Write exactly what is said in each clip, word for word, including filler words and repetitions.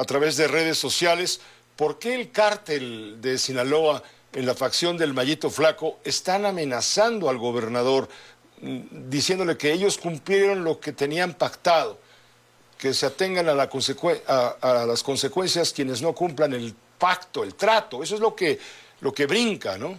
a través de redes sociales por qué el cártel de Sinaloa en la facción del Mallito Flaco están amenazando al gobernador, diciéndole que ellos cumplieron lo que tenían pactado, que se atengan a, la consecu a, a las consecuencias quienes no cumplan el pacto, el trato. Eso es lo que, lo que brinca, ¿no?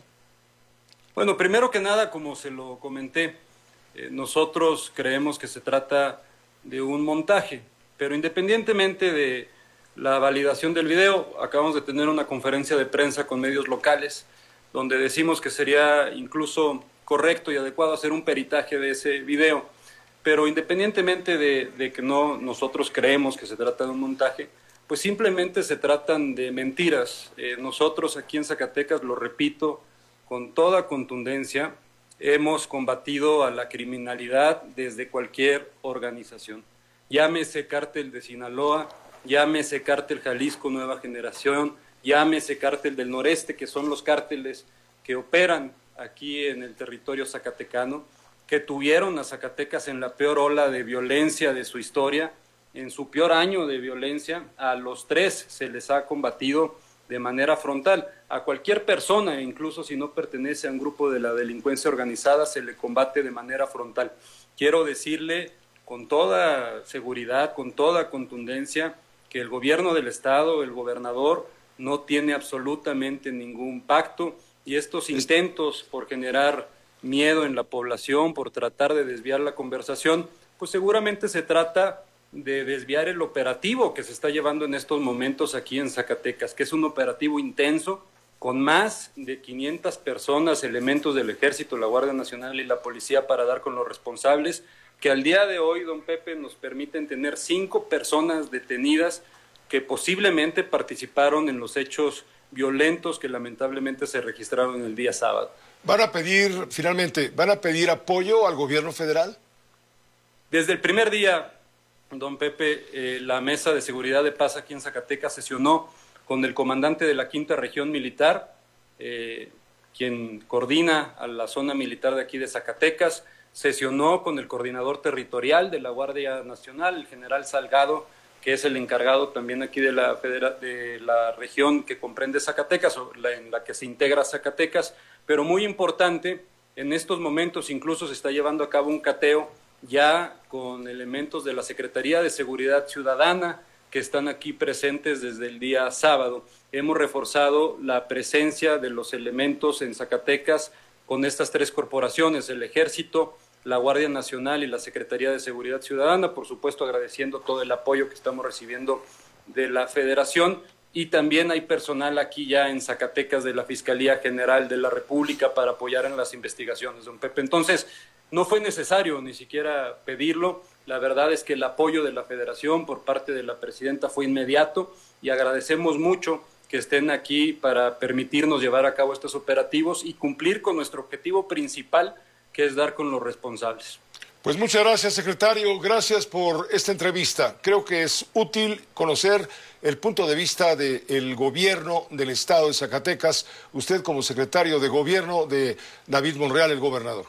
Bueno, primero que nada, como se lo comenté, eh, nosotros creemos que se trata de un montaje, pero independientemente de la validación del video, acabamos de tener una conferencia de prensa con medios locales, donde decimos que sería incluso correcto y adecuado hacer un peritaje de ese video, pero independientemente de, de que no nosotros creemos que se trata de un montaje, pues simplemente se tratan de mentiras. Eh, nosotros aquí en Zacatecas, lo repito, con toda contundencia, hemos combatido a la criminalidad desde cualquier organización. Llámese Cártel de Sinaloa, llámese Cártel Jalisco Nueva Generación, llámese Cártel del Noreste, que son los cárteles que operan aquí en el territorio zacatecano, que tuvieron a Zacatecas en la peor ola de violencia de su historia, en su peor año de violencia. A los tres se les ha combatido de manera frontal. A cualquier persona, incluso si no pertenece a un grupo de la delincuencia organizada, se le combate de manera frontal. Quiero decirle con toda seguridad, con toda contundencia, que el gobierno del Estado, el gobernador, no tiene absolutamente ningún pacto, y estos intentos por generar miedo en la población, por tratar de desviar la conversación, pues seguramente se trata de desviar el operativo que se está llevando en estos momentos aquí en Zacatecas, que es un operativo intenso, con más de quinientas personas, elementos del Ejército, la Guardia Nacional y la Policía para dar con los responsables, que al día de hoy, don Pepe, nos permiten tener cinco personas detenidas que posiblemente participaron en los hechos violentos que lamentablemente se registraron el día sábado. ¿Van a pedir, finalmente, van a pedir apoyo al gobierno federal? Desde el primer día, don Pepe, eh, la Mesa de Seguridad de Paz aquí en Zacatecas sesionó con el comandante de la Quinta Región Militar, eh, quien coordina a la zona militar de aquí de Zacatecas, sesionó con el coordinador territorial de la Guardia Nacional, el general Salgado, que es el encargado también aquí de la, federa de la región que comprende Zacatecas, o la, en la que se integra Zacatecas, pero muy importante, en estos momentos incluso se está llevando a cabo un cateo ya con elementos de la Secretaría de Seguridad Ciudadana que están aquí presentes desde el día sábado. Hemos reforzado la presencia de los elementos en Zacatecas con estas tres corporaciones, el Ejército, la Guardia Nacional y la Secretaría de Seguridad Ciudadana, por supuesto agradeciendo todo el apoyo que estamos recibiendo de la Federación, y también hay personal aquí ya en Zacatecas de la Fiscalía General de la República para apoyar en las investigaciones, don Pepe. Entonces, no fue necesario ni siquiera pedirlo. La verdad es que el apoyo de la Federación por parte de la presidenta fue inmediato, y agradecemos mucho que estén aquí para permitirnos llevar a cabo estos operativos y cumplir con nuestro objetivo principal, que es dar con los responsables. Pues muchas gracias, secretario. Gracias por esta entrevista. Creo que es útil conocer el punto de vista del gobierno del estado de Zacatecas, usted como secretario de gobierno de David Monreal, el gobernador.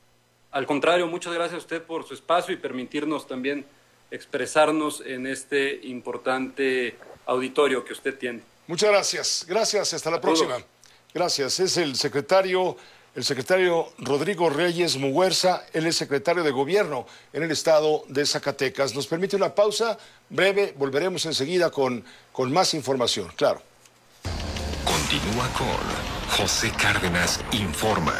Al contrario, muchas gracias a usted por su espacio y permitirnos también expresarnos en este importante auditorio que usted tiene. Muchas gracias. Gracias. Hasta la próxima. Gracias. Es el secretario... El secretario Rodrigo Reyes Muguerza, él es secretario de Gobierno en el estado de Zacatecas. Nos permite una pausa breve, volveremos enseguida con, con más información, claro. Continúa con José Cárdenas Informa.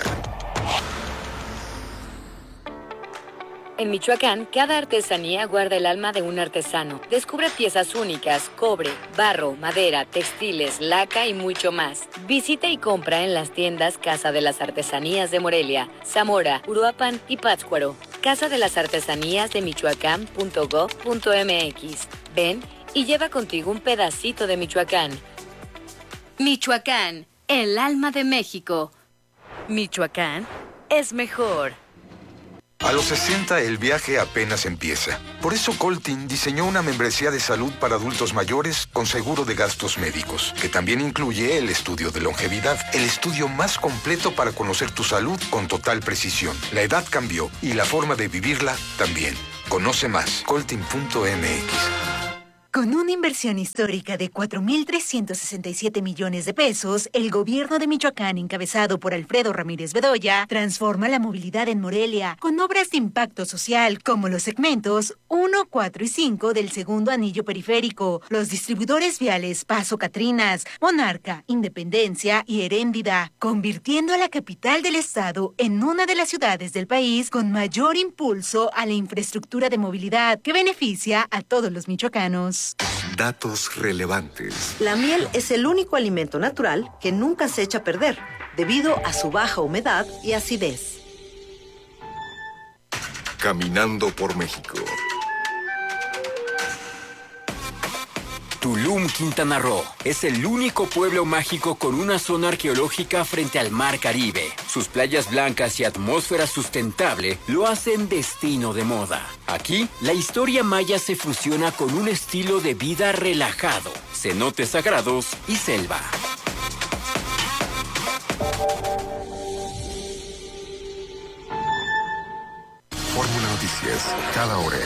En Michoacán, cada artesanía guarda el alma de un artesano. Descubre piezas únicas, cobre, barro, madera, textiles, laca y mucho más. Visita y compra en las tiendas Casa de las Artesanías de Morelia, Zamora, Uruapan y Pátzcuaro. Casa de las Artesanías de Michoacán punto gob punto mx. Ven y lleva contigo un pedacito de Michoacán. Michoacán, el alma de México. Michoacán es mejor. A los sesenta el viaje apenas empieza. Por eso Coltin diseñó una membresía de salud para adultos mayores con seguro de gastos médicos, que también incluye el estudio de longevidad, el estudio más completo para conocer tu salud con total precisión. La edad cambió y la forma de vivirla también. Conoce más, coltin punto mx. Con una inversión histórica de cuatro mil trescientos sesenta y siete millones de pesos, el gobierno de Michoacán, encabezado por Alfredo Ramírez Bedoya, transforma la movilidad en Morelia con obras de impacto social como los segmentos uno, cuatro y cinco del segundo anillo periférico, los distribuidores viales Paso Catrinas, Monarca, Independencia y Heréndida, convirtiendo a la capital del estado en una de las ciudades del país con mayor impulso a la infraestructura de movilidad que beneficia a todos los michoacanos. Datos relevantes. La miel es el único alimento natural que nunca se echa a perder, debido a su baja humedad y acidez. Caminando por México. Tulum, Quintana Roo, es el único pueblo mágico con una zona arqueológica frente al Mar Caribe. Sus playas blancas y atmósfera sustentable lo hacen destino de moda. Aquí, la historia maya se fusiona con un estilo de vida relajado, cenotes sagrados y selva. Fórmula Noticias, cada hora.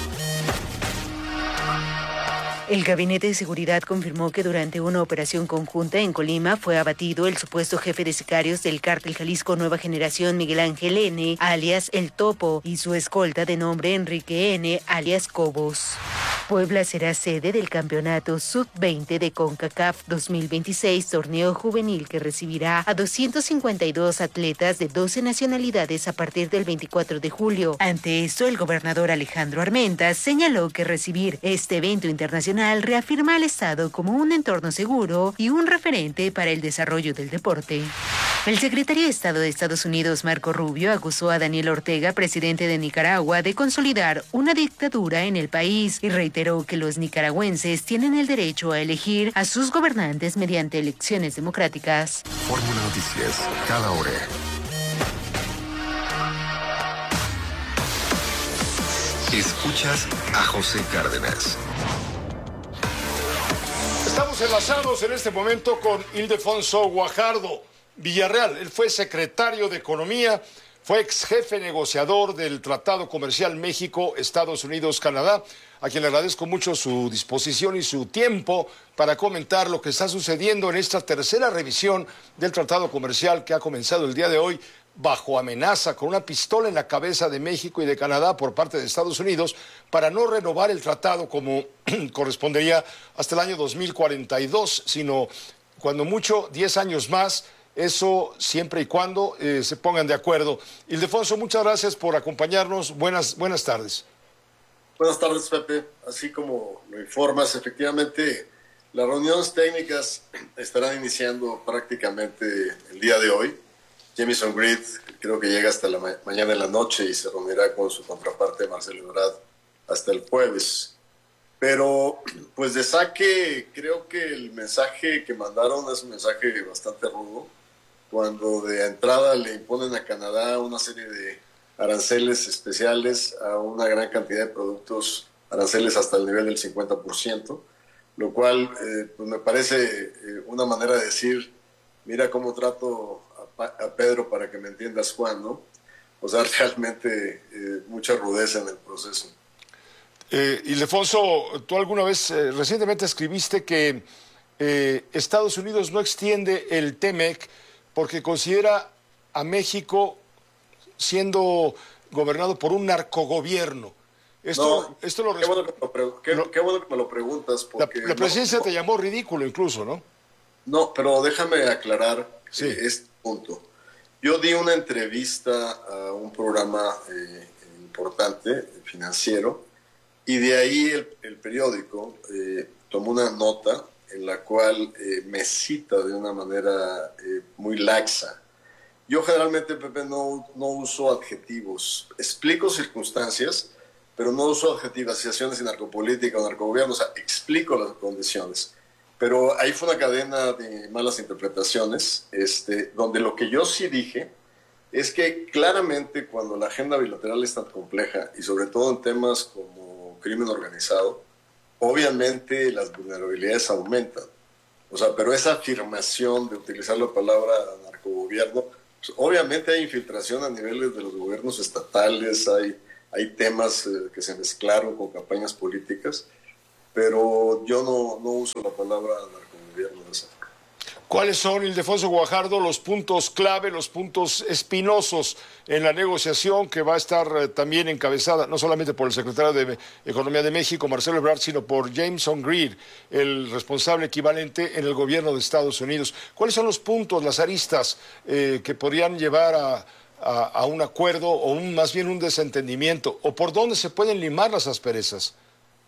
El Gabinete de Seguridad confirmó que durante una operación conjunta en Colima fue abatido el supuesto jefe de sicarios del Cártel Jalisco Nueva Generación, Miguel Ángel N., alias El Topo, y su escolta de nombre Enrique N., alias Cobos. Puebla será sede del Campeonato sub veinte de CONCACAF dos mil veintiséis, torneo juvenil que recibirá a doscientos cincuenta y dos atletas de doce nacionalidades a partir del veinticuatro de julio. Ante esto, el gobernador Alejandro Armentas señaló que recibir este evento internacional reafirma al Estado como un entorno seguro y un referente para el desarrollo del deporte. El secretario de Estado de Estados Unidos, Marco Rubio, acusó a Daniel Ortega, presidente de Nicaragua, de consolidar una dictadura en el país y reiteró que los nicaragüenses tienen el derecho a elegir a sus gobernantes mediante elecciones democráticas. Fórmula Noticias, cada hora. Escuchas a José Cárdenas. Estamos enlazados en este momento con Ildefonso Guajardo Villarreal. Él fue secretario de Economía, fue ex jefe negociador del Tratado Comercial México-Estados Unidos-Canadá, a quien le agradezco mucho su disposición y su tiempo para comentar lo que está sucediendo en esta tercera revisión del Tratado Comercial que ha comenzado el día de hoy bajo amenaza, con una pistola en la cabeza de México y de Canadá por parte de Estados Unidos para no renovar el tratado como correspondería hasta el año dos mil cuarenta y dos, sino cuando mucho diez años más, eso siempre y cuando eh, se pongan de acuerdo. Ildefonso, muchas gracias por acompañarnos. Buenas, buenas tardes. Buenas tardes, Pepe. Así como lo informas, efectivamente, las reuniones técnicas estarán iniciando prácticamente el día de hoy. Jamieson Grid creo que llega hasta la ma- mañana en la noche y se reunirá con su contraparte Marcelo Ebrard hasta el jueves. Pero, pues de saque, creo que el mensaje que mandaron es un mensaje bastante rudo, cuando de entrada le imponen a Canadá una serie de aranceles especiales a una gran cantidad de productos, aranceles hasta el nivel del cincuenta por ciento, lo cual eh, pues me parece eh, una manera de decir, mira cómo trato a, a Pedro para que me entiendas, Juan, ¿no? O sea, realmente eh, mucha rudeza en el proceso. Eh, Ildefonso, tú alguna vez eh, recientemente escribiste que eh, Estados Unidos no extiende el T M E C porque considera a México siendo gobernado por un narcogobierno. Esto, no, esto lo, qué, bueno que me lo, pre- qué, lo qué bueno que me lo preguntas. Porque la, la presidencia no, te llamó ridículo incluso, ¿no? No, pero déjame aclarar sí. eh, este punto. Yo di una entrevista a un programa eh, importante, financiero, y de ahí el, el periódico eh, tomó una nota en la cual eh, me cita de una manera eh, muy laxa. Yo generalmente, Pepe, no, no uso adjetivos. Explico circunstancias, pero no uso adjetivaciones en narcopolítica o narcogobierno. O sea, explico las condiciones. Pero ahí fue una cadena de malas interpretaciones, este, donde lo que yo sí dije es que claramente cuando la agenda bilateral es tan compleja, y sobre todo en temas como crimen organizado, obviamente las vulnerabilidades aumentan. O sea, pero esa afirmación de utilizar la palabra narcogobierno, pues obviamente hay infiltración a niveles de los gobiernos estatales, hay, hay temas eh, que se mezclaron con campañas políticas, pero yo no, no uso la palabra narcogobierno de esa forma. ¿Cuáles son, Ildefonso Guajardo, los puntos clave, los puntos espinosos en la negociación que va a estar eh, también encabezada, no solamente por el secretario de Economía de México, Marcelo Ebrard, sino por Jameson Greer, el responsable equivalente en el gobierno de Estados Unidos? ¿Cuáles son los puntos, las aristas eh, que podrían llevar a, a, a un acuerdo o un, más bien un desentendimiento? ¿O por dónde se pueden limar las asperezas?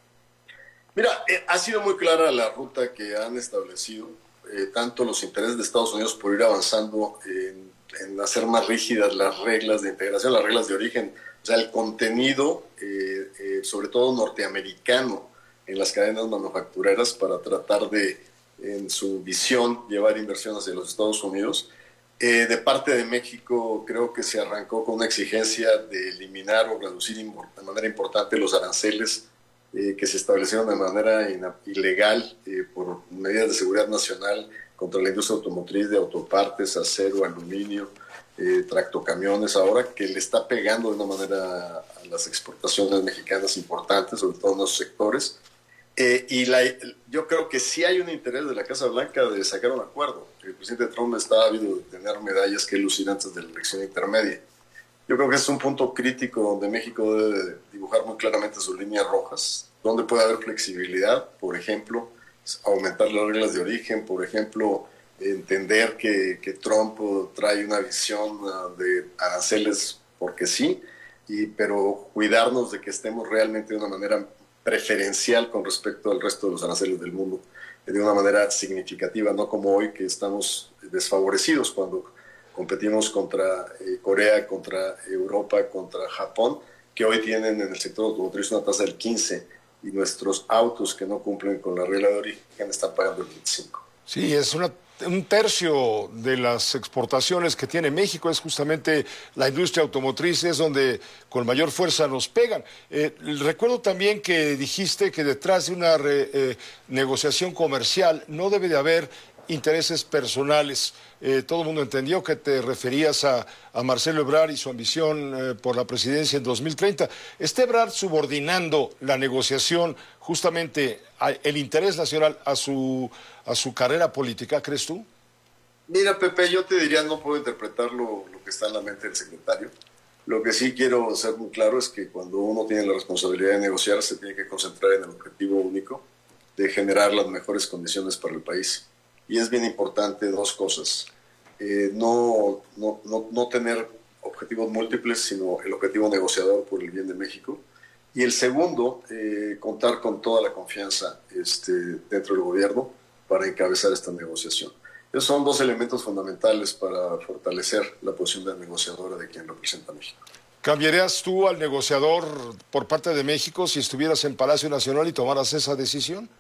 Mira, eh, ha sido muy clara la ruta que han establecido. Eh, tanto los intereses de Estados Unidos por ir avanzando en, en hacer más rígidas las reglas de integración, las reglas de origen, o sea, el contenido, eh, eh, sobre todo norteamericano, en las cadenas manufactureras para tratar de, en su visión, llevar inversión hacia los Estados Unidos. Eh, de parte de México, creo que se arrancó con una exigencia de eliminar o reducir de manera importante los aranceles Eh, que se establecieron de manera ilegal eh, por medidas de seguridad nacional contra la industria automotriz de autopartes, acero, aluminio, eh, tractocamiones, ahora que le está pegando de una manera a las exportaciones mexicanas importantes, sobre todo en esos sectores. Eh, y la, yo creo que sí hay un interés de la Casa Blanca de sacar un acuerdo. El presidente Trump está ávido de tener medallas que lucir antes de la elección intermedia. Yo creo que es un punto crítico donde México debe dibujar muy claramente sus líneas rojas, donde puede haber flexibilidad, por ejemplo, aumentar las reglas de origen, por ejemplo, entender que, que Trump trae una visión de aranceles porque sí, y, pero cuidarnos de que estemos realmente de una manera preferencial con respecto al resto de los aranceles del mundo, de una manera significativa, no como hoy que estamos desfavorecidos cuando competimos contra eh, Corea, contra Europa, contra Japón, que hoy tienen en el sector automotriz una tasa del quince y nuestros autos que no cumplen con la regla de origen están pagando el veinticinco. Sí, es una, un tercio de las exportaciones que tiene México es justamente la industria automotriz, es donde con mayor fuerza nos pegan. Eh, recuerdo también que dijiste que detrás de una re, eh, negociación comercial no debe de haber intereses personales. Eh, todo el mundo entendió que te referías a, a Marcelo Ebrard y su ambición eh, por la presidencia en dos mil treinta. ¿Está Ebrard subordinando la negociación justamente al interés nacional a su, a su carrera política, crees tú? Mira, Pepe, yo te diría, no puedo interpretar lo, lo que está en la mente del secretario. Lo que sí quiero ser muy claro es que cuando uno tiene la responsabilidad de negociar, se tiene que concentrar en el objetivo único de generar las mejores condiciones para el país. Y es bien importante dos cosas, eh, no, no, no, no tener objetivos múltiples, sino el objetivo negociador por el bien de México. Y el segundo, eh, contar con toda la confianza este, dentro del gobierno para encabezar esta negociación. Esos son dos elementos fundamentales para fortalecer la posición de la negociadora de quien representa a México. ¿Cambiarías tú al negociador por parte de México si estuvieras en Palacio Nacional y tomaras esa decisión?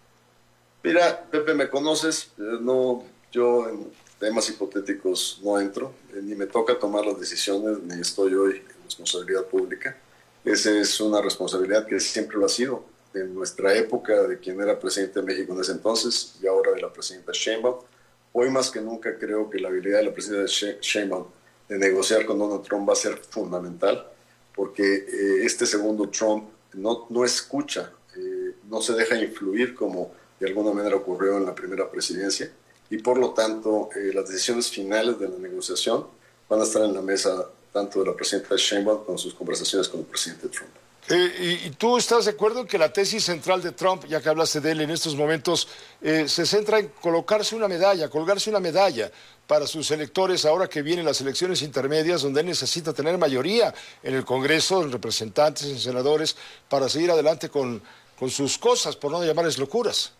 Mira, Pepe, me conoces, no, yo en temas hipotéticos no entro, eh, ni me toca tomar las decisiones, ni estoy hoy en responsabilidad pública. Esa es una responsabilidad que siempre lo ha sido, en nuestra época de quien era presidente de México en ese entonces y ahora de la presidenta Sheinbaum. Hoy más que nunca creo que la habilidad de la presidenta Sheinbaum de negociar con Donald Trump va a ser fundamental, porque eh, este segundo Trump no, no escucha, eh, no se deja influir como de alguna manera ocurrió en la primera presidencia, y por lo tanto eh, las decisiones finales de la negociación van a estar en la mesa tanto de la presidenta Sheinbaum con sus conversaciones con el presidente Trump. Eh, y, ¿Y tú estás de acuerdo en que la tesis central de Trump, ya que hablaste de él en estos momentos, eh, se centra en colocarse una medalla, colgarse una medalla para sus electores ahora que vienen las elecciones intermedias, donde él necesita tener mayoría en el Congreso, en representantes, en senadores, para seguir adelante con, con sus cosas, por no llamarles locuras?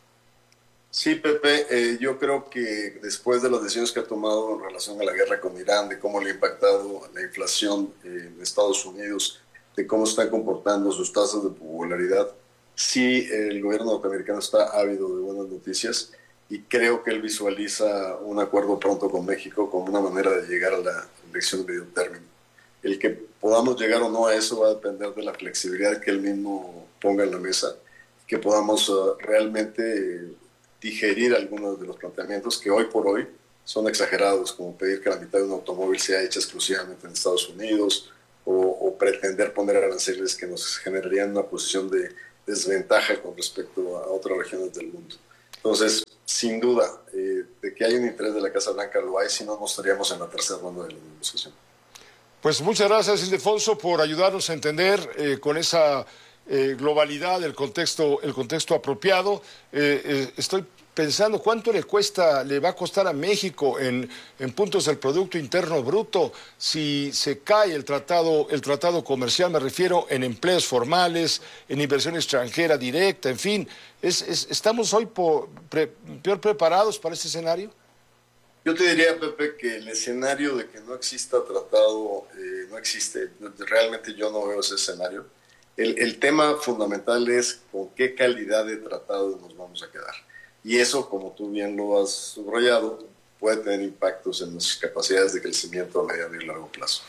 Sí, Pepe, eh, yo creo que después de las decisiones que ha tomado en relación a la guerra con Irán, de cómo le ha impactado la inflación eh, en Estados Unidos, de cómo están comportando sus tasas de popularidad, sí, el gobierno norteamericano está ávido de buenas noticias y creo que él visualiza un acuerdo pronto con México como una manera de llegar a la elección de medio término. El que podamos llegar o no a eso va a depender de la flexibilidad que él mismo ponga en la mesa, que podamos uh, realmente eh, digerir algunos de los planteamientos que hoy por hoy son exagerados, como pedir que la mitad de un automóvil sea hecha exclusivamente en Estados Unidos o, o pretender poner aranceles que nos generarían una posición de desventaja con respecto a otras regiones del mundo. Entonces, sin duda, eh, de que hay un interés de la Casa Blanca lo hay, si no, no estaríamos en la tercera ronda de la negociación. Pues muchas gracias, Ildefonso, por ayudarnos a entender eh, con esa eh, globalidad el contexto, el contexto apropiado. Eh, eh, estoy pensando cuánto le cuesta, le va a costar a México en, en puntos del Producto Interno Bruto si se cae el tratado, el tratado comercial, me refiero en empleos formales, en inversión extranjera directa, en fin. Es, es, ¿Estamos hoy por, pre, peor preparados para este escenario? Yo te diría, Pepe, que el escenario de que no exista tratado eh, no existe. Realmente yo no veo ese escenario. El, el tema fundamental es con qué calidad de tratado nos vamos a quedar. Y eso, como tú bien lo has subrayado, puede tener impactos en nuestras capacidades de crecimiento a mediano y largo plazo.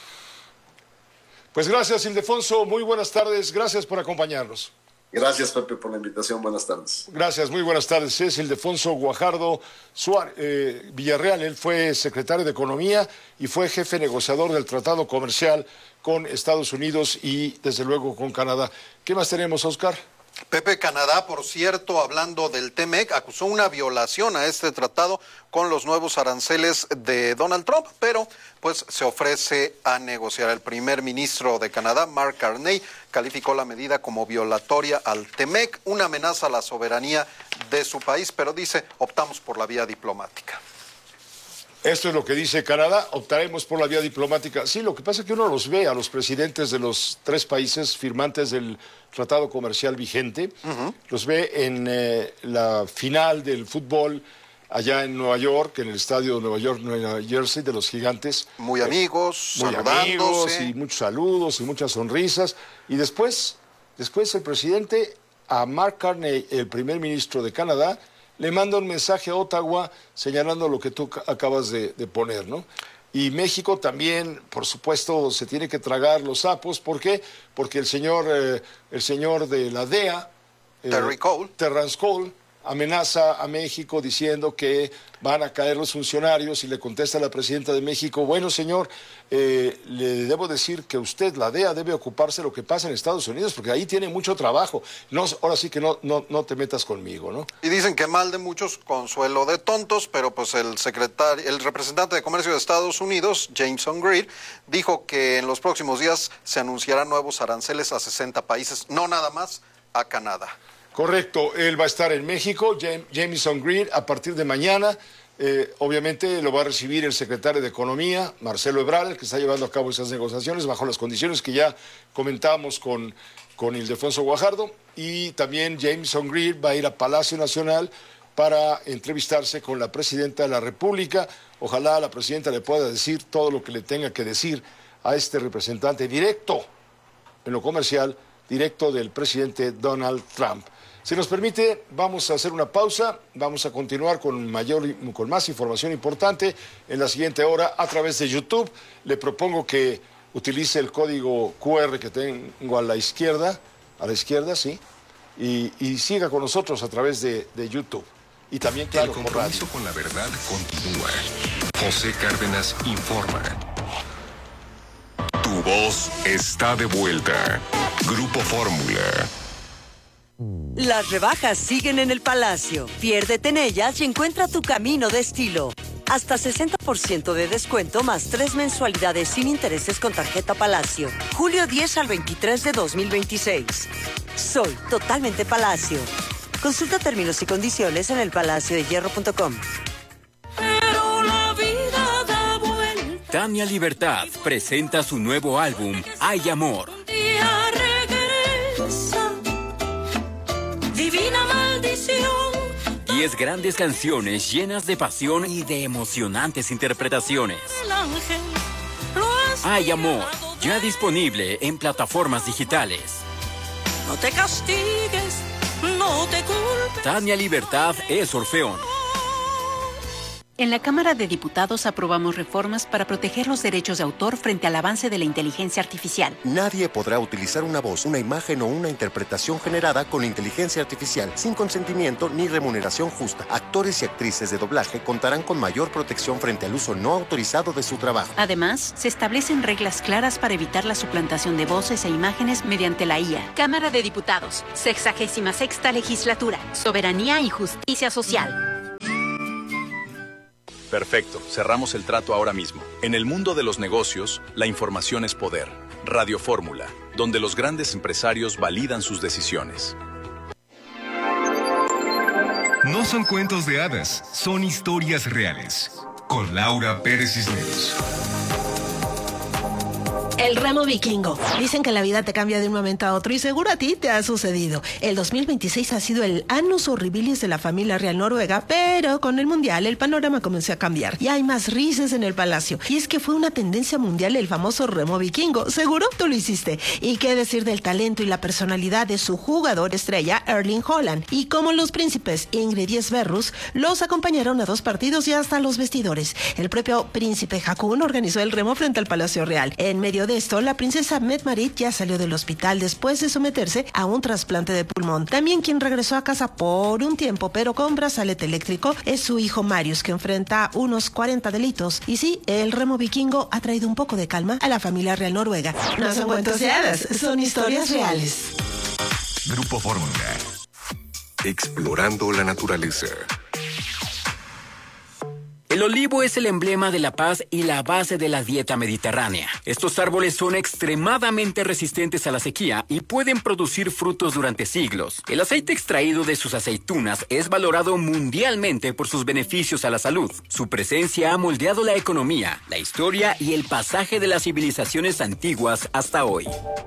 Pues gracias, Ildefonso. Muy buenas tardes. Gracias por acompañarnos. Gracias, Pepe, por la invitación. Buenas tardes. Gracias, muy buenas tardes. Es Ildefonso Guajardo Suárez, eh, Villarreal. Él fue secretario de Economía y fue jefe negociador del Tratado Comercial con Estados Unidos y, desde luego, con Canadá. ¿Qué más tenemos, Oscar? Pepe, Canadá, por cierto, hablando del T M E C, acusó una violación a este tratado con los nuevos aranceles de Donald Trump, pero pues se ofrece a negociar. El primer ministro de Canadá, Mark Carney, calificó la medida como violatoria al T M E C, una amenaza a la soberanía de su país, pero dice, optamos por la vía diplomática. Esto es lo que dice Canadá, optaremos por la vía diplomática. Sí, lo que pasa es que uno los ve a los presidentes de los tres países firmantes del tratado comercial vigente, uh-huh. los ve en eh, la final del fútbol allá en Nueva York, en el estadio de Nueva York, Nueva Jersey, de los Gigantes. Muy amigos, eh, muy saludándose. amigos y muchos saludos y muchas sonrisas. Y después, después el presidente, a Mark Carney, el primer ministro de Canadá, le manda un mensaje a Ottawa señalando lo que tú acabas de, de poner, ¿no? Y México también, por supuesto, se tiene que tragar los sapos. ¿Por qué? Porque el señor, eh, el señor de la D E A, eh, Terry Cole, Terrence Cole, amenaza a México diciendo que van a caer los funcionarios y le contesta a la presidenta de México, bueno, señor, eh, le debo decir que usted, la D E A, debe ocuparse de lo que pasa en Estados Unidos, porque ahí tiene mucho trabajo. No, ahora sí que no, no, no te metas conmigo, ¿no? Y dicen que mal de muchos, consuelo de tontos, pero pues el secretario, el representante de Comercio de Estados Unidos, Jameson Greer, dijo que en los próximos días se anunciarán nuevos aranceles a sesenta países, no nada más a Canadá. Correcto, él va a estar en México, Jameson Greer, a partir de mañana. Eh, obviamente lo va a recibir el secretario de Economía, Marcelo Ebrard, que está llevando a cabo esas negociaciones bajo las condiciones que ya comentábamos con, con Ildefonso Guajardo. Y también Jameson Greer va a ir a Palacio Nacional para entrevistarse con la presidenta de la República. Ojalá la presidenta le pueda decir todo lo que le tenga que decir a este representante directo en lo comercial, directo del presidente Donald Trump. Si nos permite, vamos a hacer una pausa, vamos a continuar con, mayor, con más información importante en la siguiente hora a través de YouTube. Le propongo que utilice el código cu erre que tengo a la izquierda, a la izquierda, sí, y, y siga con nosotros a través de, de YouTube. Y también, claro, el compromiso con la verdad continúa. José Cárdenas informa. Tu voz está de vuelta. Grupo Fórmula. Las rebajas siguen en el Palacio. Piérdete en ellas y encuentra tu camino de estilo. Hasta sesenta por ciento de descuento más tres mensualidades sin intereses con tarjeta Palacio. julio diez al veintitrés de dos mil veintiséis. Soy totalmente Palacio. Consulta términos y condiciones en el palacio de hierro punto com. Pero la vida da vuelta. Tania Libertad presenta su nuevo álbum, Hay Amor. Día regresa. Divina maldición. Diez grandes canciones llenas de pasión y de emocionantes interpretaciones. El ángel lo has Hay Amor, ya disponible en plataformas digitales. No te castigues, no te culpes. Tania Libertad es Orfeón. En la Cámara de Diputados aprobamos reformas para proteger los derechos de autor frente al avance de la inteligencia artificial. Nadie podrá utilizar una voz, una imagen o una interpretación generada con inteligencia artificial sin consentimiento ni remuneración justa. Actores y actrices de doblaje contarán con mayor protección frente al uso no autorizado de su trabajo. Además, se establecen reglas claras para evitar la suplantación de voces e imágenes mediante la I A. Cámara de Diputados, sexagésima sexta legislatura, soberanía y justicia social. Perfecto, cerramos el trato ahora mismo. En el mundo de los negocios, la información es poder. Radio Fórmula, donde los grandes empresarios validan sus decisiones. No son cuentos de hadas, son historias reales. Con Laura Pérez Cisneros. El remo vikingo. Dicen que la vida te cambia de un momento a otro y seguro a ti te ha sucedido. El dos mil veintiséis ha sido el annus horribilis de la familia real noruega, pero con el mundial el panorama comenzó a cambiar y hay más risas en el palacio. Y es que fue una tendencia mundial el famoso remo vikingo. Seguro tú lo hiciste. Y qué decir del talento y la personalidad de su jugador estrella, Erling Haaland. Y como los príncipes Ingrid y Sverrus los acompañaron a dos partidos y hasta los vestidores. El propio príncipe Haakon organizó el remo frente al Palacio Real. En medio de esto, la princesa Mette-Marit ya salió del hospital después de someterse a un trasplante de pulmón. También quien regresó a casa por un tiempo, pero con brazalete eléctrico, es su hijo Marius, que enfrenta unos cuarenta delitos. Y sí, el remo vikingo ha traído un poco de calma a la familia real noruega. No son cuentos de hadas, son historias reales. Grupo Fórmula. Explorando la naturaleza. El olivo es el emblema de la paz y la base de la dieta mediterránea. Estos árboles son extremadamente resistentes a la sequía y pueden producir frutos durante siglos. El aceite extraído de sus aceitunas es valorado mundialmente por sus beneficios a la salud. Su presencia ha moldeado la economía, la historia y el pasaje de las civilizaciones antiguas hasta hoy.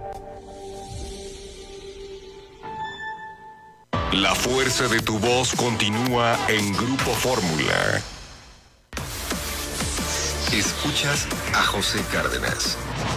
La fuerza de tu voz continúa en Grupo Fórmula. Escuchas a José Cárdenas.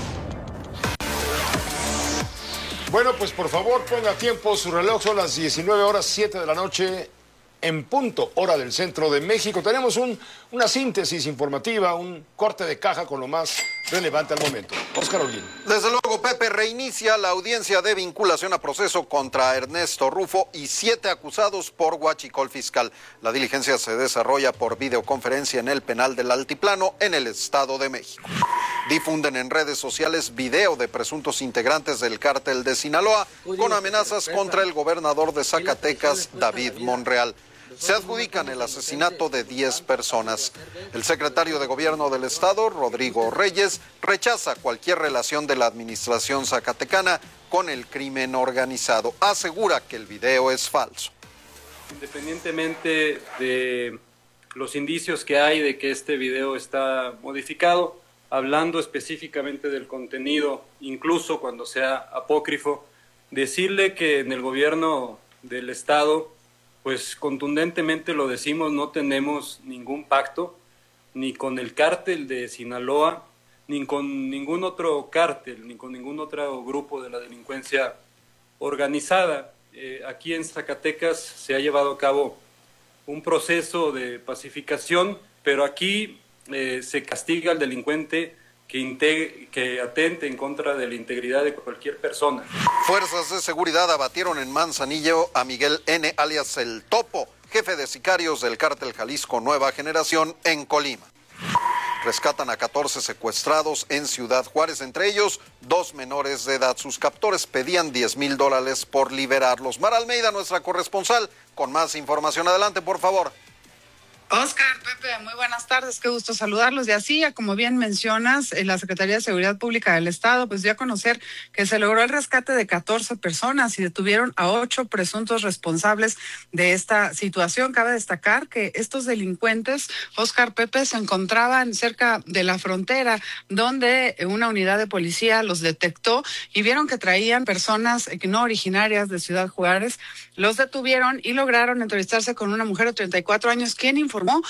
Bueno, pues por favor ponga a tiempo su reloj, son las diecinueve horas siete de la noche en punto, hora del centro de México. Tenemos un, una síntesis informativa, un corte de caja con lo más relevante al momento. Óscar Holguín. Desde luego, Pepe, reinicia la audiencia de vinculación a proceso contra Ernesto Rufo y siete acusados por huachicol fiscal. La diligencia se desarrolla por videoconferencia en el penal del Altiplano, en el Estado de México. Difunden en redes sociales video de presuntos integrantes del cártel de Sinaloa con amenazas contra el gobernador de Zacatecas, David Monreal. Se adjudican el asesinato de diez personas. El secretario de Gobierno del Estado, Rodrigo Reyes, rechaza cualquier relación de la administración zacatecana con el crimen organizado. Asegura que el video es falso. Independientemente de los indicios que hay de que este video está modificado, hablando específicamente del contenido, incluso cuando sea apócrifo, decirle que en el gobierno del Estado, pues contundentemente lo decimos, no tenemos ningún pacto, ni con el cártel de Sinaloa, ni con ningún otro cártel, ni con ningún otro grupo de la delincuencia organizada. Eh, aquí en Zacatecas se ha llevado a cabo un proceso de pacificación, pero aquí eh, se castiga al delincuente que, integre, que atente en contra de la integridad de cualquier persona. Fuerzas de seguridad abatieron en Manzanillo a Miguel N., alias El Topo, jefe de sicarios del cártel Jalisco Nueva Generación en Colima. Rescatan a catorce secuestrados en Ciudad Juárez, entre ellos dos menores de edad. Sus captores pedían diez mil dólares por liberarlos. Mara Almeida, nuestra corresponsal, con más información. Adelante, por favor. Óscar, Pepe, muy buenas tardes, qué gusto saludarlos. Y así, como bien mencionas, la Secretaría de Seguridad Pública del Estado pues dio a conocer que se logró el rescate de catorce personas y detuvieron a ocho presuntos responsables de esta situación. Cabe destacar que estos delincuentes, Óscar, Pepe, se encontraban cerca de la frontera, donde una unidad de policía los detectó y vieron que traían personas no originarias de Ciudad Juárez. Los detuvieron y lograron entrevistarse con una mujer de treinta y cuatro años, quien informó que sus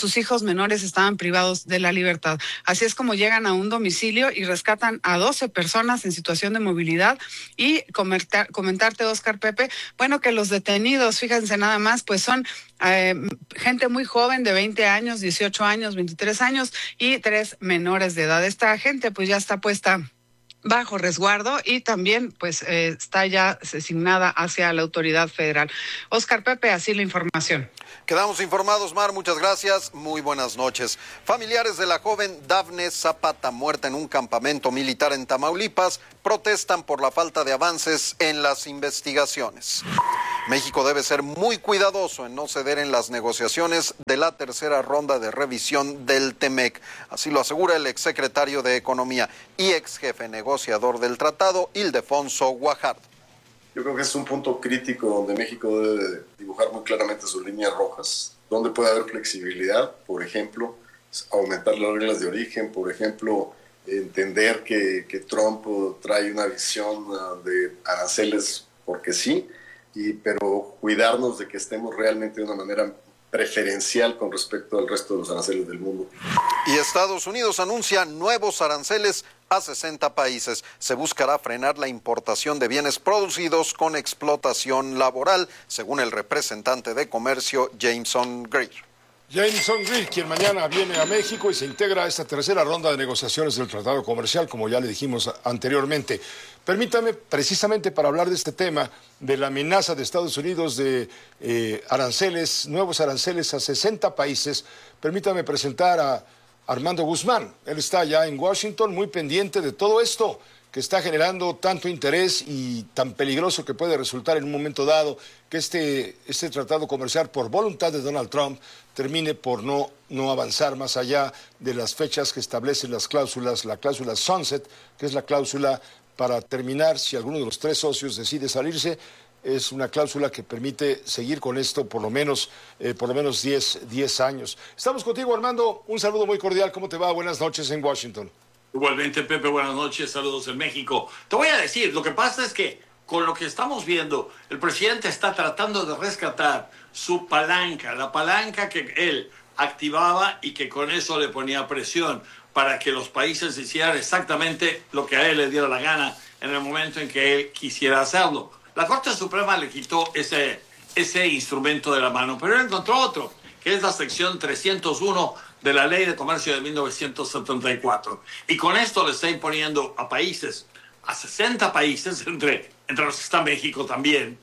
sus hijos menores estaban privados de la libertad. Así es como llegan a un domicilio y rescatan a doce personas en situación de movilidad. Y comentar, comentarte, Oscar, Pepe, bueno, que los detenidos, fíjense nada más, pues son eh, gente muy joven de veinte años, dieciocho años, veintitrés años y tres menores de edad. Esta gente pues ya está puesta bajo resguardo y también pues eh, está ya asignada hacia la autoridad federal. Oscar, Pepe, así la información. Quedamos informados, Mar, muchas gracias, muy buenas noches. Familiares de la joven Dafne Zapata, muerta en un campamento militar en Tamaulipas, protestan por la falta de avances en las investigaciones. México debe ser muy cuidadoso en no ceder en las negociaciones de la tercera ronda de revisión del TEMEC. Así lo asegura el exsecretario de Economía y ex jefe negociador del tratado, Ildefonso Guajardo. Yo creo que es un punto crítico donde México debe dibujar muy claramente sus líneas rojas, donde puede haber flexibilidad, por ejemplo, aumentar las reglas de origen, por ejemplo, entender que, que Trump trae una visión de aranceles porque sí, y, pero cuidarnos de que estemos realmente de una manera preferencial con respecto al resto de los aranceles del mundo. Y Estados Unidos anuncia nuevos aranceles a sesenta países. Se buscará frenar la importación de bienes producidos con explotación laboral, según el representante de comercio Jameson Greer. Jameson Greer, quien mañana viene a México y se integra a esta tercera ronda de negociaciones del Tratado Comercial, como ya le dijimos anteriormente. Permítame, precisamente para hablar de este tema, de la amenaza de Estados Unidos de eh, aranceles, nuevos aranceles a sesenta países, permítame presentar a Armando Guzmán. Él está ya en Washington, muy pendiente de todo esto que está generando tanto interés y tan peligroso que puede resultar en un momento dado que este, este tratado comercial, por voluntad de Donald Trump, termine por no, no avanzar más allá de las fechas que establecen las cláusulas, la cláusula Sunset, que es la cláusula para terminar si alguno de los tres socios decide salirse. Es una cláusula que permite seguir con esto por lo menos eh, por lo menos diez años. Estamos contigo, Armando. Un saludo muy cordial. ¿Cómo te va? Buenas noches en Washington. Igualmente, Pepe, buenas noches. Saludos en México. Te voy a decir, lo que pasa es que con lo que estamos viendo, el presidente está tratando de rescatar su palanca, la palanca que él activaba y que con eso le ponía presión para que los países hicieran exactamente lo que a él le diera la gana en el momento en que él quisiera hacerlo. La Corte Suprema le quitó ese, ese instrumento de la mano, pero él encontró otro, que es la sección trescientos uno de la Ley de Comercio de mil novecientos setenta y cuatro. Y con esto le está imponiendo a países, a sesenta países, entre, entre los que está México también,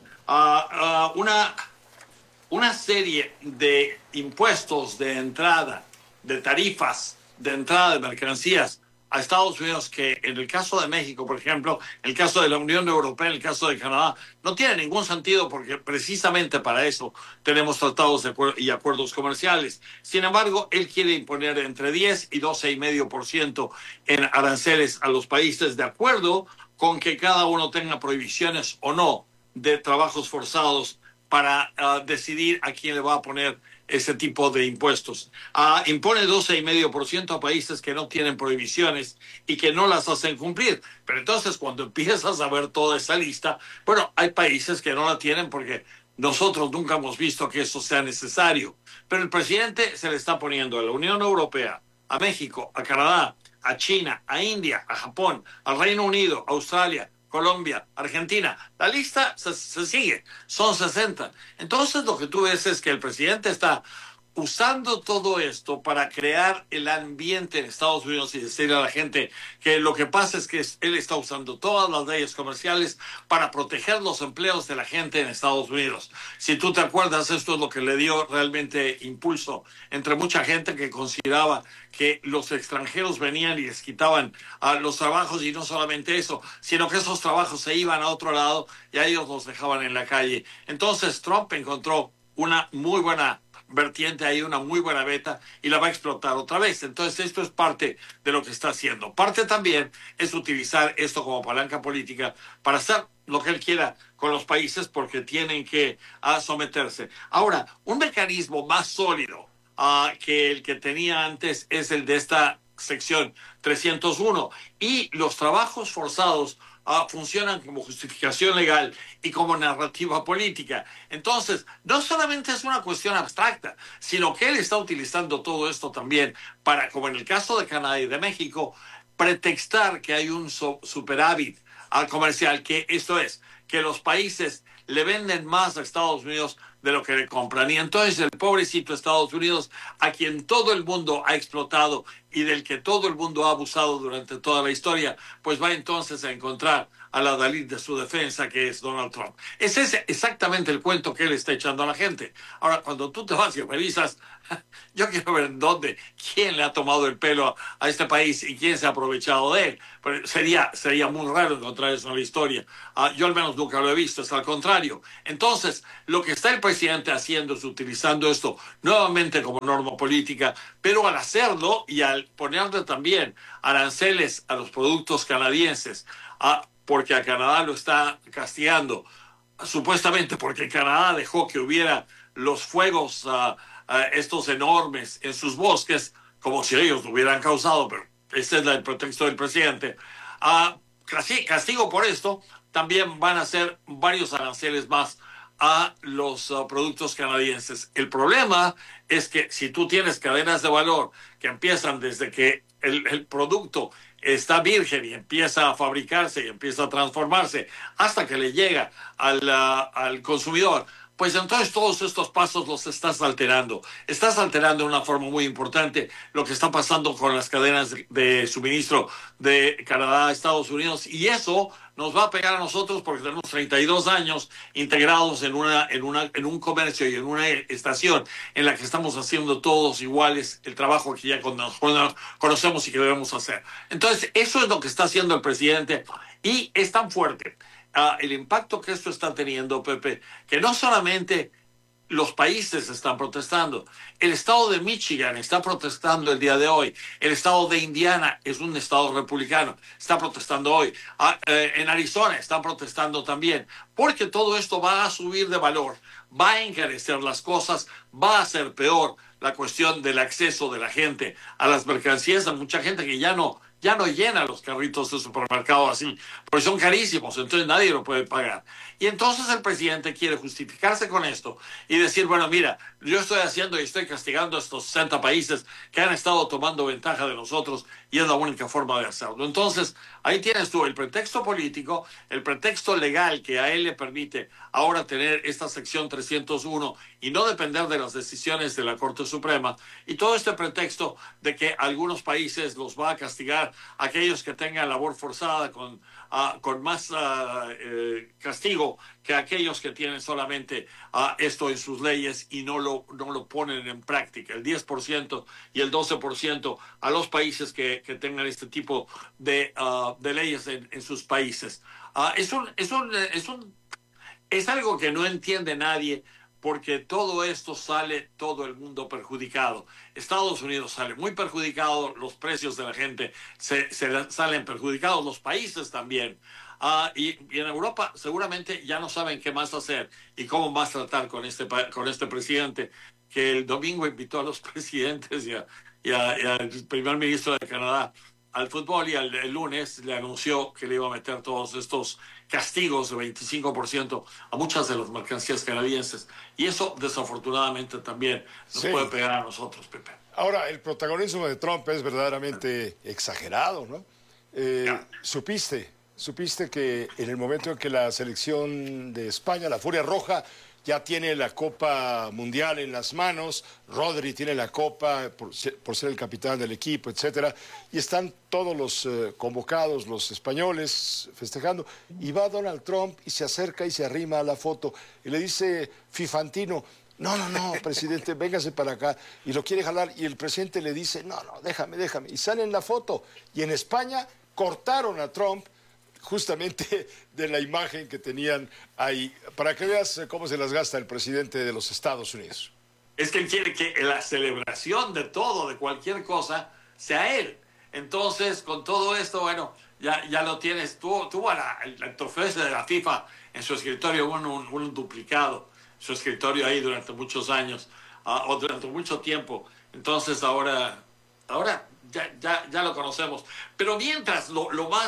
uh, uh, una, una serie de impuestos de entrada, de tarifas de entrada de mercancías a Estados Unidos que en el caso de México, por ejemplo, en el caso de la Unión Europea, en el caso de Canadá, no tiene ningún sentido porque precisamente para eso tenemos tratados de acuerdo y acuerdos comerciales. Sin embargo, él quiere imponer entre diez y doce coma cinco por ciento en aranceles a los países de acuerdo con que cada uno tenga prohibiciones o no de trabajos forzados para uh, decidir a quién le va a poner ese tipo de impuestos. Uh, impone doce coma cinco por ciento a países que no tienen prohibiciones y que no las hacen cumplir. Pero entonces cuando empiezas a ver toda esa lista, bueno, hay países que no la tienen porque nosotros nunca hemos visto que eso sea necesario. Pero el presidente se le está poniendo a la Unión Europea, a México, a Canadá, a China, a India, a Japón, al Reino Unido, a Australia, Colombia, Argentina. La lista se, se sigue, son sesenta. Entonces lo que tú ves es que el presidente está usando todo esto para crear el ambiente en Estados Unidos y decirle a la gente que lo que pasa es que él está usando todas las leyes comerciales para proteger los empleos de la gente en Estados Unidos. Si tú te acuerdas, esto es lo que le dio realmente impulso entre mucha gente que consideraba que los extranjeros venían y les quitaban uh, los trabajos, y no solamente eso, sino que esos trabajos se iban a otro lado y a ellos los dejaban en la calle. Entonces Trump encontró una muy buena vertiente ahí, una muy buena beta, y la va a explotar otra vez. Entonces esto es parte de lo que está haciendo. Parte también es utilizar esto como palanca política para hacer lo que él quiera con los países porque tienen que uh, someterse. Ahora, un mecanismo más sólido uh, que el que tenía antes es el de esta sección trescientos uno, y los trabajos forzados uh, funcionan como justificación legal y como narrativa política. Entonces, no solamente es una cuestión abstracta, sino que él está utilizando todo esto también para, como en el caso de Canadá y de México, pretextar que hay un so- superávit al comercial, que esto es, que los países le venden más a Estados Unidos de lo que le compran. Y entonces el pobrecito Estados Unidos, a quien todo el mundo ha explotado y del que todo el mundo ha abusado durante toda la historia, pues va entonces a encontrar a la Dalit de su defensa, que es Donald Trump. Ese es exactamente el cuento que él está echando a la gente. Ahora, cuando tú te vas y revisas, yo quiero ver en dónde, quién le ha tomado el pelo a este país y quién se ha aprovechado de él. Pero sería, sería muy raro encontrar eso en la historia. Uh, yo al menos nunca lo he visto, es al contrario. Entonces, lo que está el presidente haciendo es utilizando esto nuevamente como norma política, pero al hacerlo y al ponerle también aranceles a los productos canadienses, uh, porque a Canadá lo está castigando, supuestamente porque Canadá dejó que hubiera los fuegos uh, uh, estos enormes en sus bosques, como si ellos lo hubieran causado, pero ese es el pretexto del presidente. Uh, castigo por esto, también van a ser varios aranceles más a los uh, productos canadienses. El problema es que si tú tienes cadenas de valor que empiezan desde que el, el producto está virgen y empieza a fabricarse y empieza a transformarse hasta que le llega al, uh, al consumidor, pues entonces todos estos pasos los estás alterando. Estás alterando de una forma muy importante lo que está pasando con las cadenas de suministro de Canadá a Estados Unidos, y eso nos va a pegar a nosotros porque tenemos treinta y dos años integrados en, una, en, una, en un comercio y en una estación en la que estamos haciendo todos iguales el trabajo que ya conocemos y que debemos hacer. Entonces, eso es lo que está haciendo el presidente, y es tan fuerte Uh, el impacto que esto está teniendo, Pepe, que no solamente los países están protestando, el estado de Michigan está protestando el día de hoy, el estado de Indiana es un estado republicano, está protestando hoy, uh, eh, en Arizona están protestando también, porque todo esto va a subir de valor, va a encarecer las cosas, va a ser peor la cuestión del acceso de la gente a las mercancías. Hay mucha gente que ya no ya no llena los carritos de supermercado así, porque son carísimos, entonces nadie lo puede pagar. Y entonces el presidente quiere justificarse con esto y decir, bueno, mira, yo estoy haciendo y estoy castigando a estos sesenta países que han estado tomando ventaja de nosotros, y es la única forma de hacerlo. Entonces, ahí tienes tú el pretexto político, el pretexto legal que a él le permite ahora tener esta sección trescientos uno y no depender de las decisiones de la Corte Suprema, y todo este pretexto de que algunos países los va a castigar, aquellos que tengan labor forzada con, uh, con más uh, eh, castigo que aquellos que tienen solamente uh, esto en sus leyes y no lo, no lo ponen en práctica. El diez por ciento y el doce por ciento a los países que, que tengan este tipo de, uh, de leyes en, en sus países. Uh, es, un, es, un, es, un, es algo que no entiende nadie, porque todo esto sale todo el mundo perjudicado. Estados Unidos sale muy perjudicado, los precios de la gente se, se salen perjudicados, los países también. Uh, y, y en Europa seguramente ya no saben qué más hacer y cómo más tratar con este, con este presidente, que el domingo invitó a los presidentes y, a, y, a, y al primer ministro de Canadá al fútbol, y al, el lunes le anunció que le iba a meter todos estos castigos de veinticinco por ciento a muchas de las mercancías canadienses. Y eso, desafortunadamente, también nos sí. puede pegar a nosotros, Pepe. Ahora, el protagonismo de Trump es verdaderamente exagerado, ¿no? Eh, ¿Supiste? ¿Supiste que en el momento en que la selección de España, la Furia Roja, ya tiene la Copa Mundial en las manos, Rodri tiene la Copa por ser, por ser el capitán del equipo, etcétera, y están todos los eh, convocados, los españoles, festejando, y va Donald Trump y se acerca y se arrima a la foto y le dice Fifantino, no, no, no, presidente, véngase para acá, y lo quiere jalar, y el presidente le dice, no, no, déjame, déjame, y sale en la foto, y en España cortaron a Trump justamente de la imagen que tenían ahí, para que veas cómo se las gasta el presidente de los Estados Unidos. Es que él quiere que la celebración de todo, de cualquier cosa, sea él. Entonces, con todo esto, bueno, ya, ya lo tienes. Tuvo, tuvo la, el, el trofeo de la FIFA en su escritorio, un, un, un duplicado, su escritorio ahí durante muchos años, uh, o durante mucho tiempo. Entonces, ahora, ahora ya, ya, ya lo conocemos. Pero mientras, lo, lo más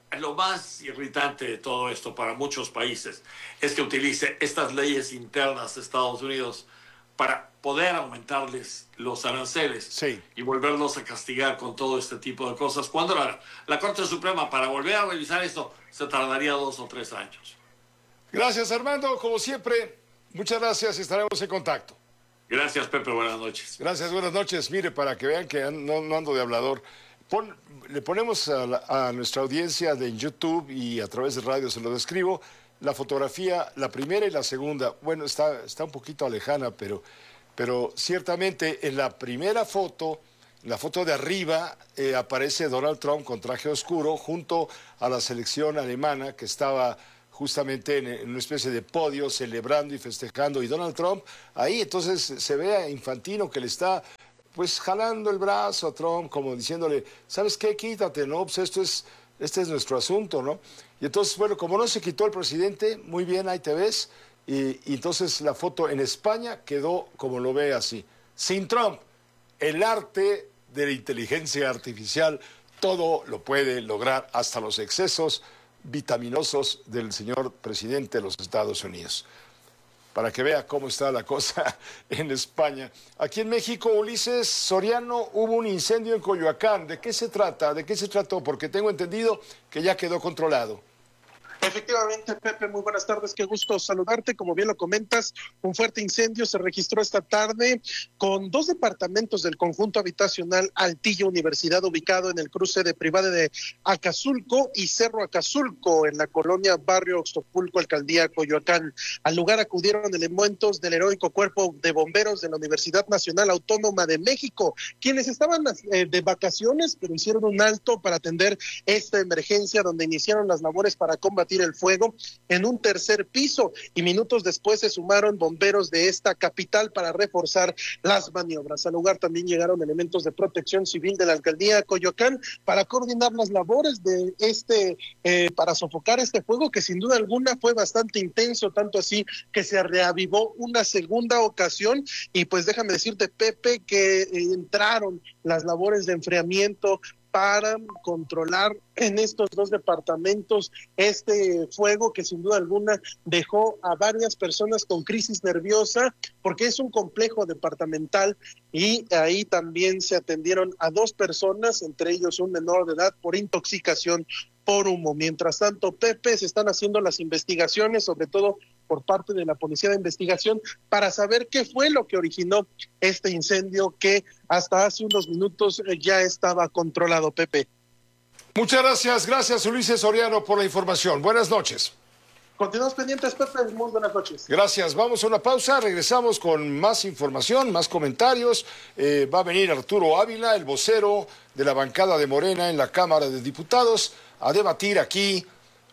lo más irritante de todo esto para muchos países es que utilice estas leyes internas de Estados Unidos para poder aumentarles los aranceles sí. y volverlos a castigar con todo este tipo de cosas, cuando la, la Corte Suprema, para volver a revisar esto, se tardaría dos o tres años. Gracias, Armando, como siempre, muchas gracias y estaremos en contacto. Gracias, Pepe, buenas noches. Gracias, buenas noches. Mire, para que vean que no, no ando de hablador, pon, le ponemos a, la, a nuestra audiencia de YouTube y a través de radio, se lo describo, la fotografía, la primera y la segunda. Bueno, está, está un poquito lejana, pero, pero ciertamente en la primera foto, en la foto de arriba, eh, aparece Donald Trump con traje oscuro junto a la selección alemana que estaba justamente en, en una especie de podio celebrando y festejando, y Donald Trump ahí, entonces se ve a Infantino que le está pues jalando el brazo a Trump, como diciéndole, ¿sabes qué? Quítate, ¿no? Pues esto es, este es nuestro asunto, ¿no? Y entonces, bueno, como no se quitó el presidente, muy bien, ahí te ves, y, y entonces la foto en España quedó como lo ve así, sin Trump. El arte de la inteligencia artificial todo lo puede lograr, hasta los excesos vitaminosos del señor presidente de los Estados Unidos. Para que vea cómo está la cosa en España. Aquí en México, Ulises Soriano, hubo un incendio en Coyoacán. ¿De qué se trata? ¿De qué se trató? Porque tengo entendido que ya quedó controlado. Efectivamente, Pepe, muy buenas tardes, qué gusto saludarte. Como bien lo comentas, un fuerte incendio se registró esta tarde con dos departamentos del conjunto habitacional Altillo Universidad, ubicado en el cruce de Privada de Acazulco y Cerro Acazulco, en la colonia Barrio Oxtopulco, Alcaldía Coyoacán. Al lugar acudieron elementos del heroico Cuerpo de Bomberos de la Universidad Nacional Autónoma de México, quienes estaban eh, de vacaciones, pero hicieron un alto para atender esta emergencia, donde iniciaron las labores para combatir el fuego en un tercer piso, y minutos después se sumaron bomberos de esta capital para reforzar las maniobras. Al lugar también llegaron elementos de protección civil de la alcaldía Coyoacán para coordinar las labores de este, eh, para sofocar este fuego, que sin duda alguna fue bastante intenso, tanto así que se reavivó una segunda ocasión. Y pues déjame decirte, Pepe, que eh, entraron las labores de enfriamiento para controlar en estos dos departamentos este fuego, que sin duda alguna dejó a varias personas con crisis nerviosa, porque es un complejo departamental, y ahí también se atendieron a dos personas, entre ellos un menor de edad, por intoxicación por humo. Mientras tanto, Pepe, se están haciendo las investigaciones, sobre todo por parte de la Policía de Investigación, para saber qué fue lo que originó este incendio que hasta hace unos minutos ya estaba controlado, Pepe. Muchas gracias, gracias Ulises Soriano por la información. Buenas noches. Continuamos pendientes, Pepe, muy buenas noches. Gracias, vamos a una pausa, regresamos con más información, más comentarios. Eh, va a venir Arturo Ávila, el vocero de la bancada de Morena en la Cámara de Diputados, a debatir aquí,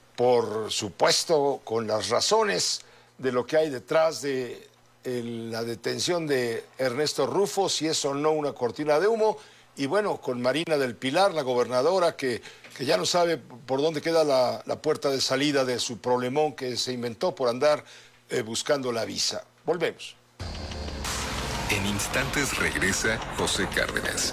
por supuesto, con las razones de lo que hay detrás de el, la detención de Ernesto Rufo, si es o no una cortina de humo, y bueno, con Marina del Pilar, la gobernadora, que, que ya no sabe por dónde queda la, la puerta de salida de su problemón que se inventó por andar eh, buscando la visa. Volvemos. En instantes regresa José Cárdenas.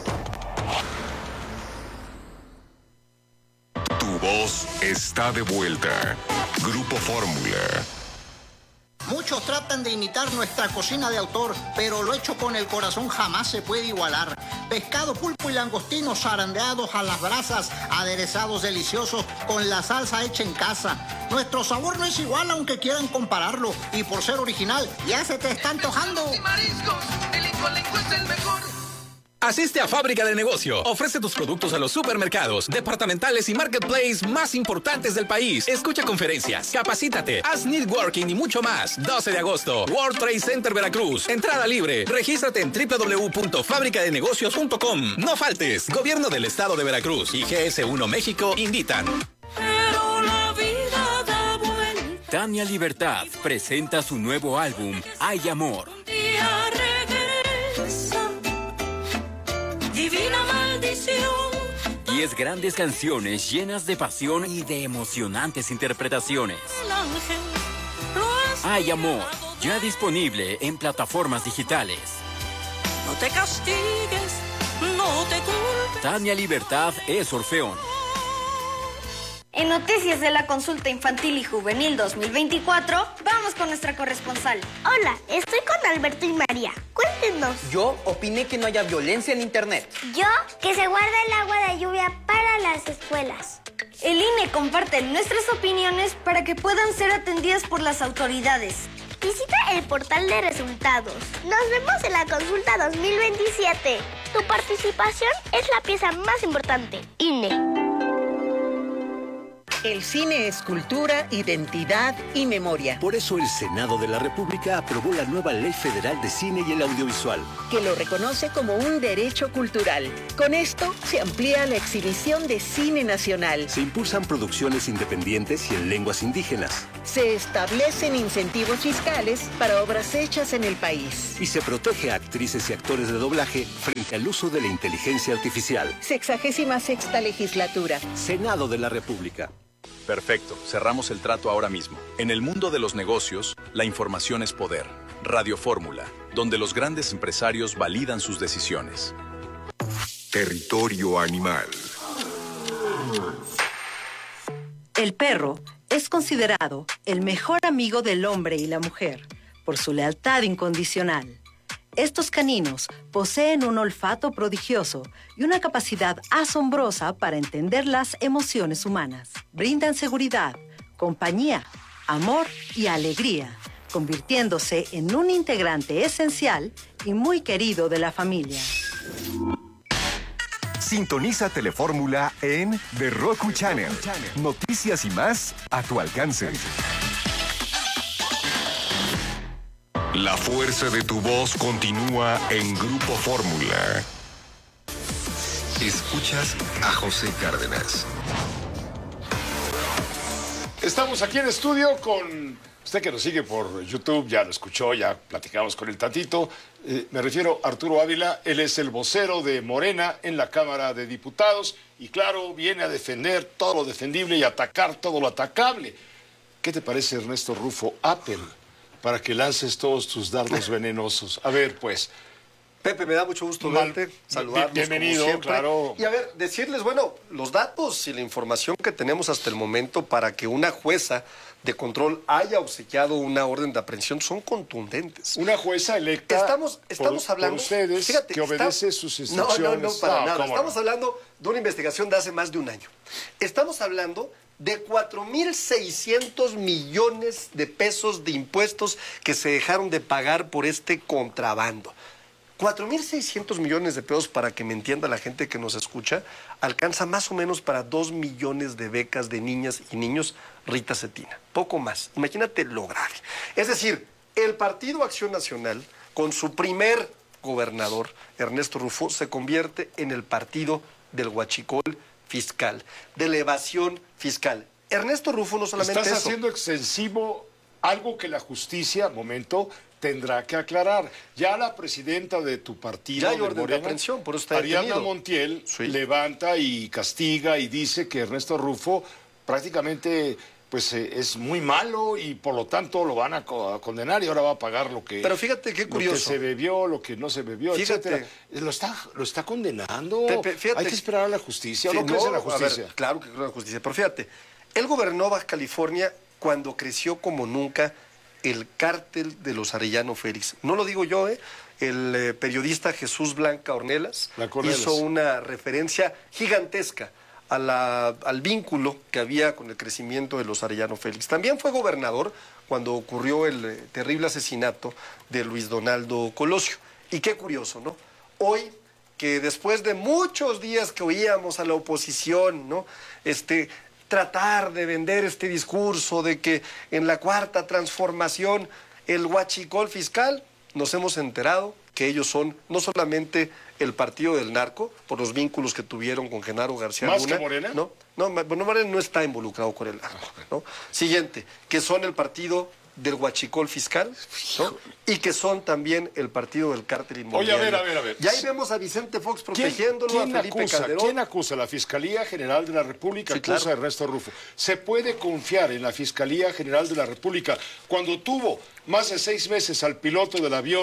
Tu voz está de vuelta. Grupo Fórmula. Muchos tratan de imitar nuestra cocina de autor, pero lo hecho con el corazón jamás se puede igualar. Pescado, pulpo y langostinos zarandeados a las brasas, aderezados deliciosos con la salsa hecha en casa. Nuestro sabor no es igual aunque quieran compararlo, y por ser original ya se te está antojando. El Incolenco es el mejor. Asiste a Fábrica de Negocio. Ofrece tus productos a los supermercados, departamentales y marketplace más importantes del país. Escucha conferencias, capacítate, haz networking y mucho más. doce de agosto, World Trade Center Veracruz. Entrada libre. Regístrate en doble u doble u doble u punto fábrica de negocios punto com. No faltes. Gobierno del Estado de Veracruz y G S uno México invitan. Pero la vida da vuelta. Tania Libertad presenta su nuevo álbum, Hay Amor. Día regresa. Divina maldición. Diez grandes canciones llenas de pasión y de emocionantes interpretaciones. El ángel lo Hay Amor, ya disponible en plataformas digitales. No te castigues, no te culpes. Tania Libertad es Orfeón. En Noticias de la Consulta Infantil y Juvenil dos mil veinticuatro, vamos con nuestra corresponsal. Hola, estoy con Alberto y María. Cuéntenos. Yo opiné que no haya violencia en Internet. Yo, que se guarda el agua de lluvia para las escuelas. El I N E comparte nuestras opiniones para que puedan ser atendidas por las autoridades. Visita el portal de resultados. Nos vemos en la consulta dos mil veintisiete. Tu participación es la pieza más importante. I N E. El cine es cultura, identidad y memoria. Por eso el Senado de la República aprobó la nueva Ley Federal de Cine y el Audiovisual, que lo reconoce como un derecho cultural. Con esto se amplía la exhibición de cine nacional. Se impulsan producciones independientes y en lenguas indígenas. Se establecen incentivos fiscales para obras hechas en el país. Y se protege a actrices y actores de doblaje frente al uso de la inteligencia artificial. Sexagésima sexta legislatura. Senado de la República. Perfecto, cerramos el trato ahora mismo. En el mundo de los negocios, la información es poder. Radio Fórmula, donde los grandes empresarios validan sus decisiones. Territorio animal. El perro es considerado el mejor amigo del hombre y la mujer por su lealtad incondicional. Estos caninos poseen un olfato prodigioso y una capacidad asombrosa para entender las emociones humanas. Brindan seguridad, compañía, amor y alegría, convirtiéndose en un integrante esencial y muy querido de la familia. Sintoniza Telefórmula en The Roku Channel. Noticias y más a tu alcance. La fuerza de tu voz continúa en Grupo Fórmula. Escuchas a José Cárdenas. Estamos aquí en estudio con usted que nos sigue por YouTube, ya lo escuchó, ya platicamos con él tantito. Eh, me refiero a Arturo Ávila, él es el vocero de Morena en la Cámara de Diputados y claro, viene a defender todo lo defendible y atacar todo lo atacable. ¿Qué te parece, Ernesto Rufo, Apple, para que lances todos tus dardos venenosos? A ver, pues. Pepe, me da mucho gusto Mal, verte, saludarlos bienvenido, como siempre. Claro. Y a ver, decirles, bueno, los datos y la información que tenemos hasta el momento para que una jueza de control haya obsequiado una orden de aprehensión son contundentes. Una jueza electa estamos, estamos por, hablando, por ustedes fíjate, que obedece está, sus instrucciones. No, no, no, para no, nada. Estamos no? hablando de una investigación de hace más de un año. Estamos hablando de cuatro mil seiscientos millones de pesos de impuestos que se dejaron de pagar por este contrabando. cuatro mil seiscientos millones de pesos, para que me entienda la gente que nos escucha, alcanza más o menos para dos millones de becas de niñas y niños Rita Cetina. Poco más. Imagínate lo grave. Es decir, el Partido Acción Nacional, con su primer gobernador, Ernesto Rufo, se convierte en el partido del huachicol fiscal, de la evasión fiscal. Ernesto Rufo no solamente Estás eso. haciendo extensivo algo que la justicia, momento, tendrá que aclarar. Ya la presidenta de tu partido, ya hay de orden Morena, de aprehensión, por eso está Ariadna detenido. Montiel, Sí. levanta y castiga y dice que Ernesto Rufo prácticamente pues eh, es muy malo y por lo tanto lo van a, co a condenar y ahora va a pagar lo que, Pero fíjate qué curioso. lo que se bebió, lo que no se bebió, Fíjate. etcétera. Lo está, lo está condenando. Pepe, fíjate. Hay que esperar a la justicia. Sí, ¿No crees en la a ver, justicia? claro que creo en la justicia. Pero fíjate, él gobernó Baja California cuando creció como nunca el cártel de los Arellano Félix. No lo digo yo, ¿eh? El eh, periodista Jesús Blanca Ornelas hizo una referencia gigantesca a la, al vínculo que había con el crecimiento de los Arellano Félix. También fue gobernador cuando ocurrió el eh, terrible asesinato de Luis Donaldo Colosio. Y qué curioso, ¿no? Hoy, que después de muchos días que oíamos a la oposición, ¿no? Este, tratar de vender este discurso de que en la cuarta transformación el huachicol fiscal, nos hemos enterado que ellos son no solamente el partido del narco, por los vínculos que tuvieron con Genaro García ¿Más Luna. que Morena? No, no, bueno, Morena no está involucrado con el narco, ¿no? Siguiente, que son el partido del huachicol fiscal, ¿no? Y que son también el partido del cártel inmobiliario. Oye, a ver, a ver, a ver. Y ahí vemos a Vicente Fox protegiéndolo, ¿Quién, quién a Felipe acusa, Calderón. ¿Quién acusa? La Fiscalía General de la República Sí, acusa claro. a Ernesto Rufo. ¿Se puede confiar en la Fiscalía General de la República cuando tuvo más de seis meses al piloto del avión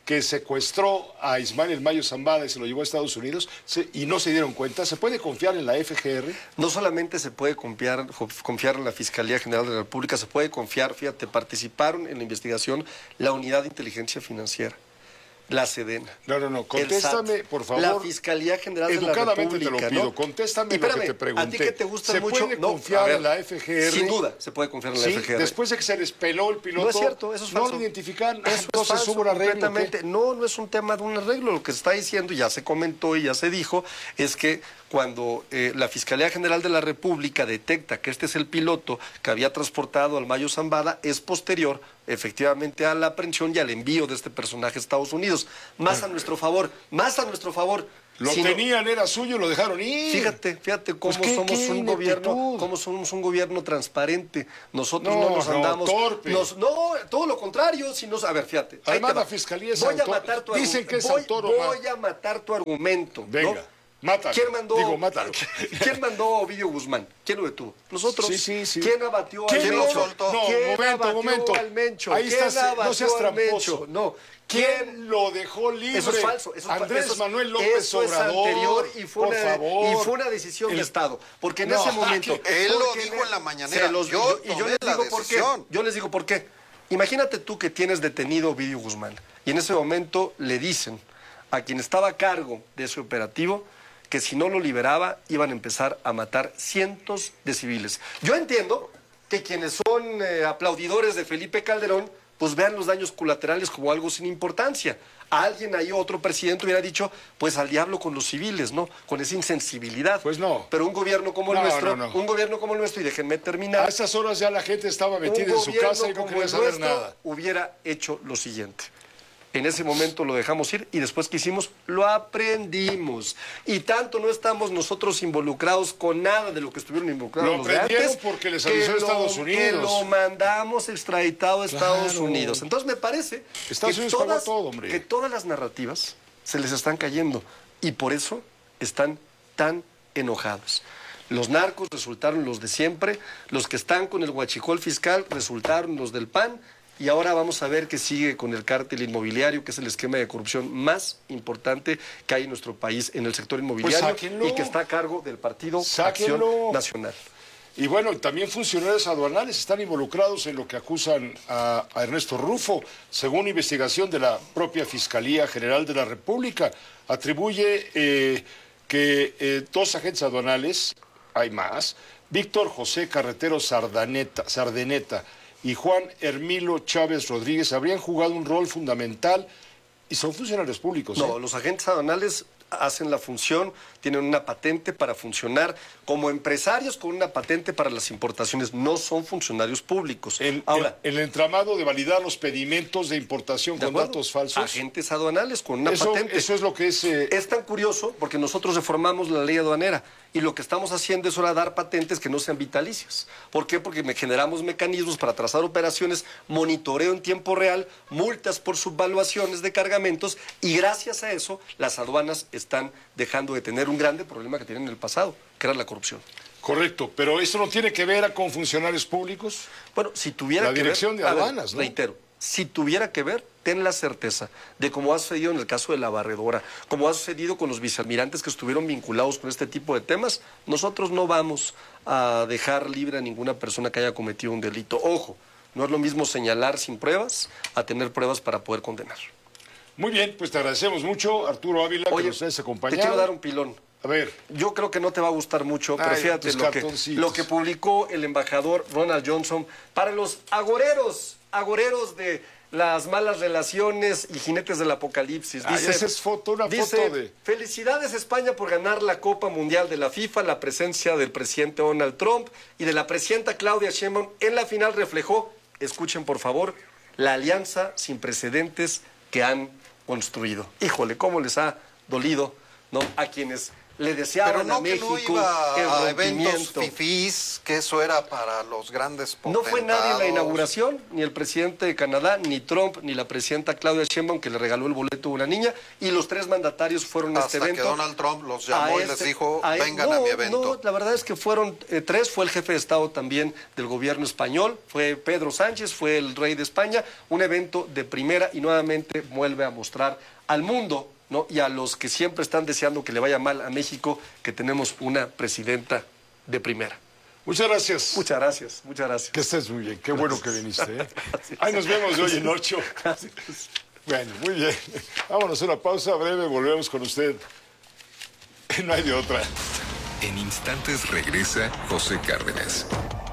que secuestró a Ismael El Mayo Zambada y se lo llevó a Estados Unidos se, y no se dieron cuenta? ¿Se puede confiar en la F G R? No solamente se puede confiar, confiar en la Fiscalía General de la República, se puede confiar, fíjate, participaron en la investigación la Unidad de Inteligencia Financiera, la Sedena. No, no, no, contéstame, por favor. La Fiscalía General de la Educadamente República. te lo pido, ¿no? contéstame Y espérame, lo que te pregunté. ¿a ti que te gusta ¿Se mucho? puede No, confiar a ver, en la F G R? Sin duda, se puede confiar en la Sí, F G R. después de que se les peló el piloto, No es cierto, eso es falso. no lo identifican, Eso entonces es falso, hubo un arreglo. completamente. No, no es un tema de un arreglo. Lo que se está diciendo, y ya se comentó y ya se dijo, es que cuando eh, la Fiscalía General de la República detecta que este es el piloto que había transportado al Mayo Zambada, es posterior efectivamente a la aprehensión y al envío de este personaje a Estados Unidos. Más a nuestro favor, más a nuestro favor. Lo Si no- tenían, era suyo, lo dejaron ir. Fíjate, fíjate cómo Pues, ¿qué- somos qué un ineptitud? gobierno, cómo somos un gobierno transparente. Nosotros no, No, nos no, andamos, torpe. nos- no, todo lo contrario. Si nos, a ver, fíjate. ahí Además, te va. la Fiscalía es Voy a autor- matar tu dicen argu- que es voy, autónoma. Voy a matar tu argumento. ¿no? Venga, mátalo. ¿Quién mandó? Digo, mátalo. ¿Quién mandó a Ovidio Guzmán? ¿Quién lo detuvo? Nosotros. Sí, sí, sí. ¿Quién abatió ¿Quién al lo Mencho? soltó? No, ¿Quién momento, abatió momento. al Mencho? Ahí ¿Quién estás, no abatió seas al tramposo. Mencho? No. ¿Quién lo dejó libre? Eso es falso. Eso es fa- Andrés eso es- Manuel López eso es Obrador. anterior y fue, por una, favor. y fue una decisión El- de Estado. Porque en No, ese momento. Él lo porque dijo en la mañanera. se los- Yo y yo tomé les la digo por qué. decisión. Yo les digo por qué. Imagínate tú que tienes detenido a Ovidio Guzmán. Y en ese momento le dicen a quien estaba a cargo de ese operativo que si no lo liberaba iban a empezar a matar cientos de civiles. Yo entiendo que quienes son eh, aplaudidores de Felipe Calderón pues vean los daños colaterales como algo sin importancia. A alguien ahí, otro presidente hubiera dicho, pues al diablo con los civiles, ¿no? Con esa insensibilidad. Pues no. Pero un gobierno como el No, nuestro, no, no. un gobierno como el nuestro, y déjenme terminar. A esas horas ya la gente estaba metida un en su gobierno casa y no como quería el saber nuestro nada. hubiera hecho lo siguiente. En ese momento lo dejamos ir y después que hicimos, lo aprendimos. Y tanto no estamos nosotros involucrados con nada de lo que estuvieron involucrados Lo los de aprendieron antes, porque les que avisó lo- Estados Unidos. Que lo mandamos extraditado a Estados Claro. Unidos. Entonces me parece Estados que, Unidos pagó todas, todo, hombre. que todas las narrativas se les están cayendo y por eso están tan enojados. Los narcos resultaron los de siempre, los que están con el huachicol fiscal resultaron los del P A N, y ahora vamos a ver qué sigue con el cártel inmobiliario, que es el esquema de corrupción más importante que hay en nuestro país en el sector inmobiliario sáquenlo. y que está a cargo del Partido Sáquenlo. Acción Nacional. Y bueno, también funcionarios aduanales están involucrados en lo que acusan a, a Ernesto Rufo, según investigación de la propia Fiscalía General de la República. Atribuye eh, que eh, dos agentes aduanales, hay más, Víctor José Carretero Sardaneta, Sardeneta y Juan Hermilo Chávez Rodríguez habrían jugado un rol fundamental y son funcionarios públicos. No, ¿eh? los agentes aduanales hacen la función, tienen una patente para funcionar como empresarios con una patente para las importaciones, no son funcionarios públicos. En, Ahora, en el entramado de validar los pedimentos de importación ¿de con acuerdo? datos falsos. Agentes aduanales con una Eso, patente. eso es lo que es... eh, Es tan curioso porque nosotros reformamos la ley aduanera y lo que estamos haciendo es ahora dar patentes que no sean vitalicias. ¿Por qué? Porque me generamos mecanismos para trazar operaciones, monitoreo en tiempo real, multas por subvaluaciones de cargamentos y gracias a eso las aduanas están dejando de tener un grande problema que tienen en el pasado, que era la corrupción. Correcto, pero eso no tiene que ver con funcionarios públicos. Bueno, si tuviera La que dirección ver, de a ver, aduanas, ¿no? reitero, si tuviera que ver, ten la certeza de como ha sucedido en el caso de la barredora, como ha sucedido con los vicealmirantes que estuvieron vinculados con este tipo de temas, nosotros no vamos a dejar libre a ninguna persona que haya cometido un delito. Ojo, no es lo mismo señalar sin pruebas a tener pruebas para poder condenar. Muy bien, pues te agradecemos mucho, Arturo Ávila, Oye, que nos hayas acompañado. te quiero dar un pilón. A ver. Yo creo que no te va a gustar mucho, pero Ay, fíjate tus lo que, cartoncitos. lo que publicó el embajador Ronald Johnson para los agoreros, agoreros de las malas relaciones y jinetes del apocalipsis. Ay, esa es foto, una dice, foto de... felicidades España por ganar la Copa Mundial de la FIFA. La presencia del presidente Donald Trump y de la presidenta Claudia Sheinbaum en la final reflejó, escuchen por favor, la alianza sin precedentes que han construido. Híjole, cómo les ha dolido, ¿no? A quienes le deseaban Pero no a México que no iba el a eventos rompimiento. fifís, que eso era para los grandes No fue nadie en la potentados. inauguración, ni el presidente de Canadá, ni Trump, ni la presidenta Claudia Sheinbaum, que le regaló el boleto a una niña, y los tres mandatarios fueron a este Hasta evento. que Donald Trump los llamó a y les este- dijo, a- vengan no, a mi evento. No, la verdad es que fueron eh, tres, fue el jefe de Estado también del gobierno español, fue Pedro Sánchez, fue el rey de España, un evento de primera y nuevamente vuelve a mostrar al mundo, ¿no? Y a los que siempre están deseando que le vaya mal a México, que tenemos una presidenta de primera. Muchas gracias. Muchas gracias, muchas gracias. Que estés muy bien, qué bueno que viniste. ¿eh? Ahí nos vemos de hoy en ocho. Bueno, muy bien. Vámonos a una pausa breve, volvemos con usted. No hay de otra. En instantes regresa José Cárdenas.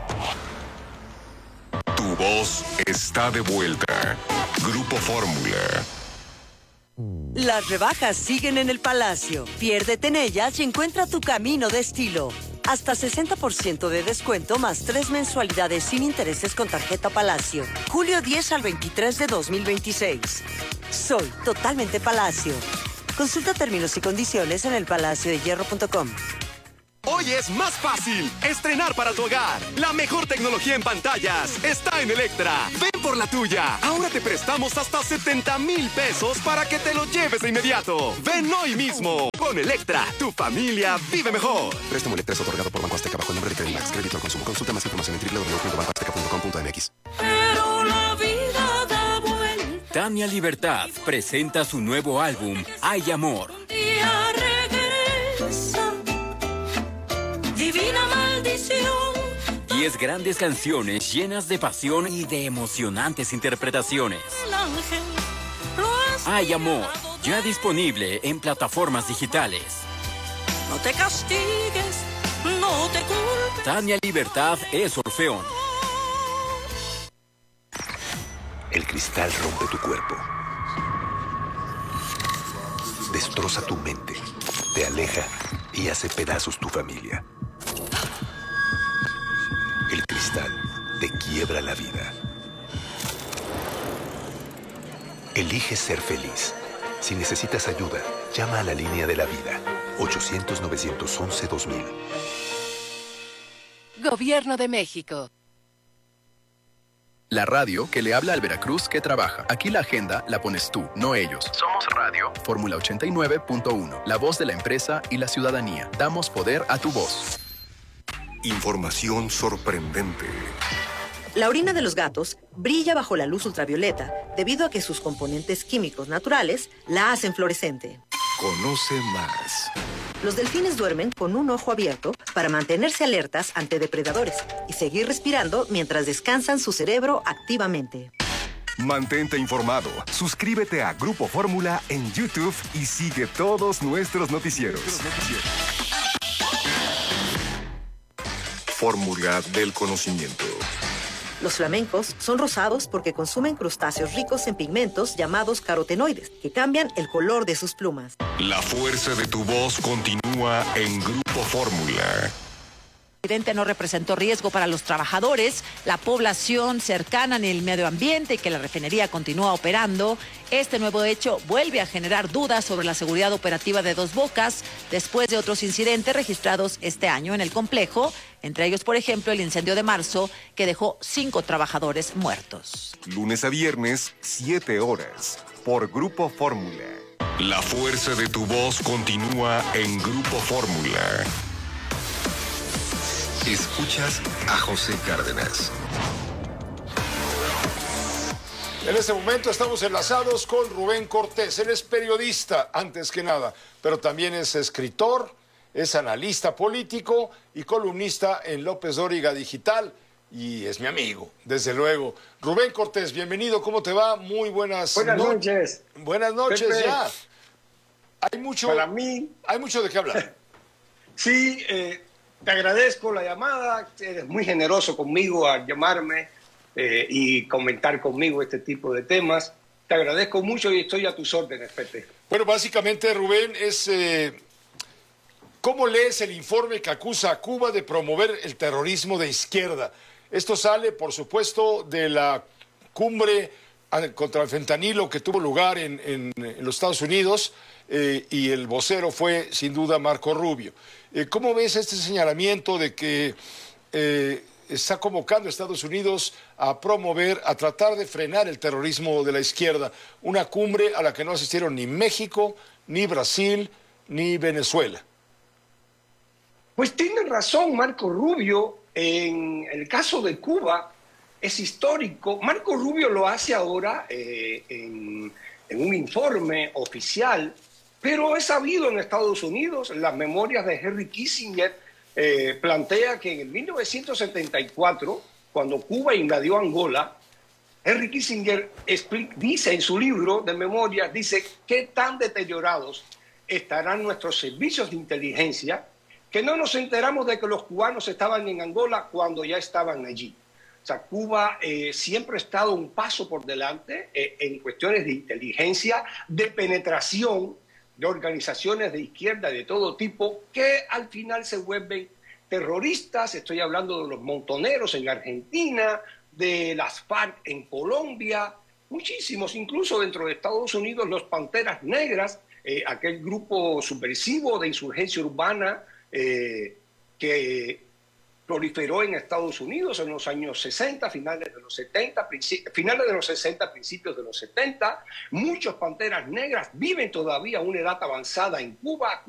Tu voz está de vuelta. Grupo Fórmula. Las rebajas siguen en el Palacio. Piérdete en ellas y encuentra tu camino de estilo. Hasta sesenta por ciento de descuento más tres mensualidades sin intereses con tarjeta Palacio. Julio diez al veintitrés de dos mil veintiséis. Soy totalmente Palacio. Consulta términos y condiciones en el palacio de hierro punto com. Hoy es más fácil estrenar para tu hogar. La mejor tecnología en pantallas está en Electra. Ven por la tuya. Ahora te prestamos hasta setenta mil pesos para que te lo lleves de inmediato. Ven hoy mismo. Con Electra, tu familia vive mejor. Préstamo Electra es otorgado por Banco Azteca bajo el nombre de Credimax. Crédito al consumo. Consulta más información en doble u doble u doble u punto banco azteca punto com punto m x. Pero la vida da vuelta. Tania Libertad presenta su nuevo álbum, Hay Amor. Día regresa. Divina maldición. Diez grandes canciones llenas de pasión y de emocionantes interpretaciones. El ángel lo has Hay Amor, ya disponible en plataformas digitales. No te castigues, no te culpes. Tania Libertad es Orfeón. El cristal rompe tu cuerpo. Destroza tu mente. Te aleja y hace pedazos tu familia. El cristal te quiebra la vida. Elige ser feliz. Si necesitas ayuda, llama a la línea de la vida. ochocientos, novecientos once, dos mil. Gobierno de México. La radio que le habla al Veracruz que trabaja. Aquí la agenda la pones tú, no ellos. Somos radio. Fórmula ochenta y nueve punto uno. La voz de la empresa y la ciudadanía. Damos poder a tu voz. Información sorprendente. La orina de los gatos brilla bajo la luz ultravioleta debido a que sus componentes químicos naturales la hacen fluorescente. Conoce más. Los delfines duermen con un ojo abierto para mantenerse alertas ante depredadores y seguir respirando mientras descansan su cerebro activamente. Mantente informado. Suscríbete a Grupo Fórmula en YouTube y sigue todos nuestros noticieros. Fórmula del conocimiento. Los flamencos son rosados porque consumen crustáceos ricos en pigmentos llamados carotenoides, que cambian el color de sus plumas. La fuerza de tu voz continúa en Grupo Fórmula. El accidente no representó riesgo para los trabajadores, la población cercana en el medio ambiente y que la refinería continúa operando. Este nuevo hecho vuelve a generar dudas sobre la seguridad operativa de Dos Bocas después de otros incidentes registrados este año en el complejo, entre ellos, por ejemplo, el incendio de marzo que dejó cinco trabajadores muertos. Lunes a viernes, siete horas, por Grupo Fórmula. La fuerza de tu voz continúa en Grupo Fórmula. Escuchas a José Cárdenas. En este momento estamos enlazados con Rubén Cortés. Él es periodista, antes que nada, pero también es escritor, es analista político y columnista en López Dóriga Digital. Y es mi amigo, desde luego. Rubén Cortés, bienvenido. ¿Cómo te va? Muy buenas, buenas no... noches. Buenas noches, Pepe. ya. Hay mucho, Para mí... hay mucho de qué hablar. Sí, eh, te agradezco la llamada. Eres muy generoso conmigo al llamarme eh, y comentar conmigo este tipo de temas. Te agradezco mucho y estoy a tus órdenes, Pepe. Bueno, básicamente, Rubén, es... Eh... ¿Cómo lees el informe que acusa a Cuba de promover el terrorismo de izquierda? Esto sale, por supuesto, de la cumbre contra el fentanilo que tuvo lugar en, en, en los Estados Unidos eh, y el vocero fue sin duda Marco Rubio. Eh, ¿Cómo ves este señalamiento de que eh, está convocando a Estados Unidos a promover, a tratar de frenar el terrorismo de la izquierda? Una cumbre a la que no asistieron ni México, ni Brasil, ni Venezuela. Pues tiene razón Marco Rubio. En el caso de Cuba es histórico. Marco Rubio lo hace ahora eh, en, en un informe oficial, pero es sabido en Estados Unidos, en las memorias de Henry Kissinger, eh, plantea que en mil novecientos setenta y cuatro, cuando Cuba invadió Angola, Henry Kissinger explica, dice en su libro de memorias, dice qué tan deteriorados estarán nuestros servicios de inteligencia que no nos enteramos de que los cubanos estaban en Angola cuando ya estaban allí. O sea, Cuba eh, siempre ha estado un paso por delante eh, en cuestiones de inteligencia, de penetración de organizaciones de izquierda de todo tipo que al final se vuelven terroristas. Estoy hablando de los montoneros en Argentina, de las FARC en Colombia, muchísimos, incluso dentro de Estados Unidos, los Panteras Negras, eh, aquel grupo subversivo de insurgencia urbana eh, que proliferó en Estados Unidos en los años sesenta, finales de los setenta, finales de los sesenta, principios de los setenta. Muchos Panteras Negras viven todavía a una edad avanzada en Cuba.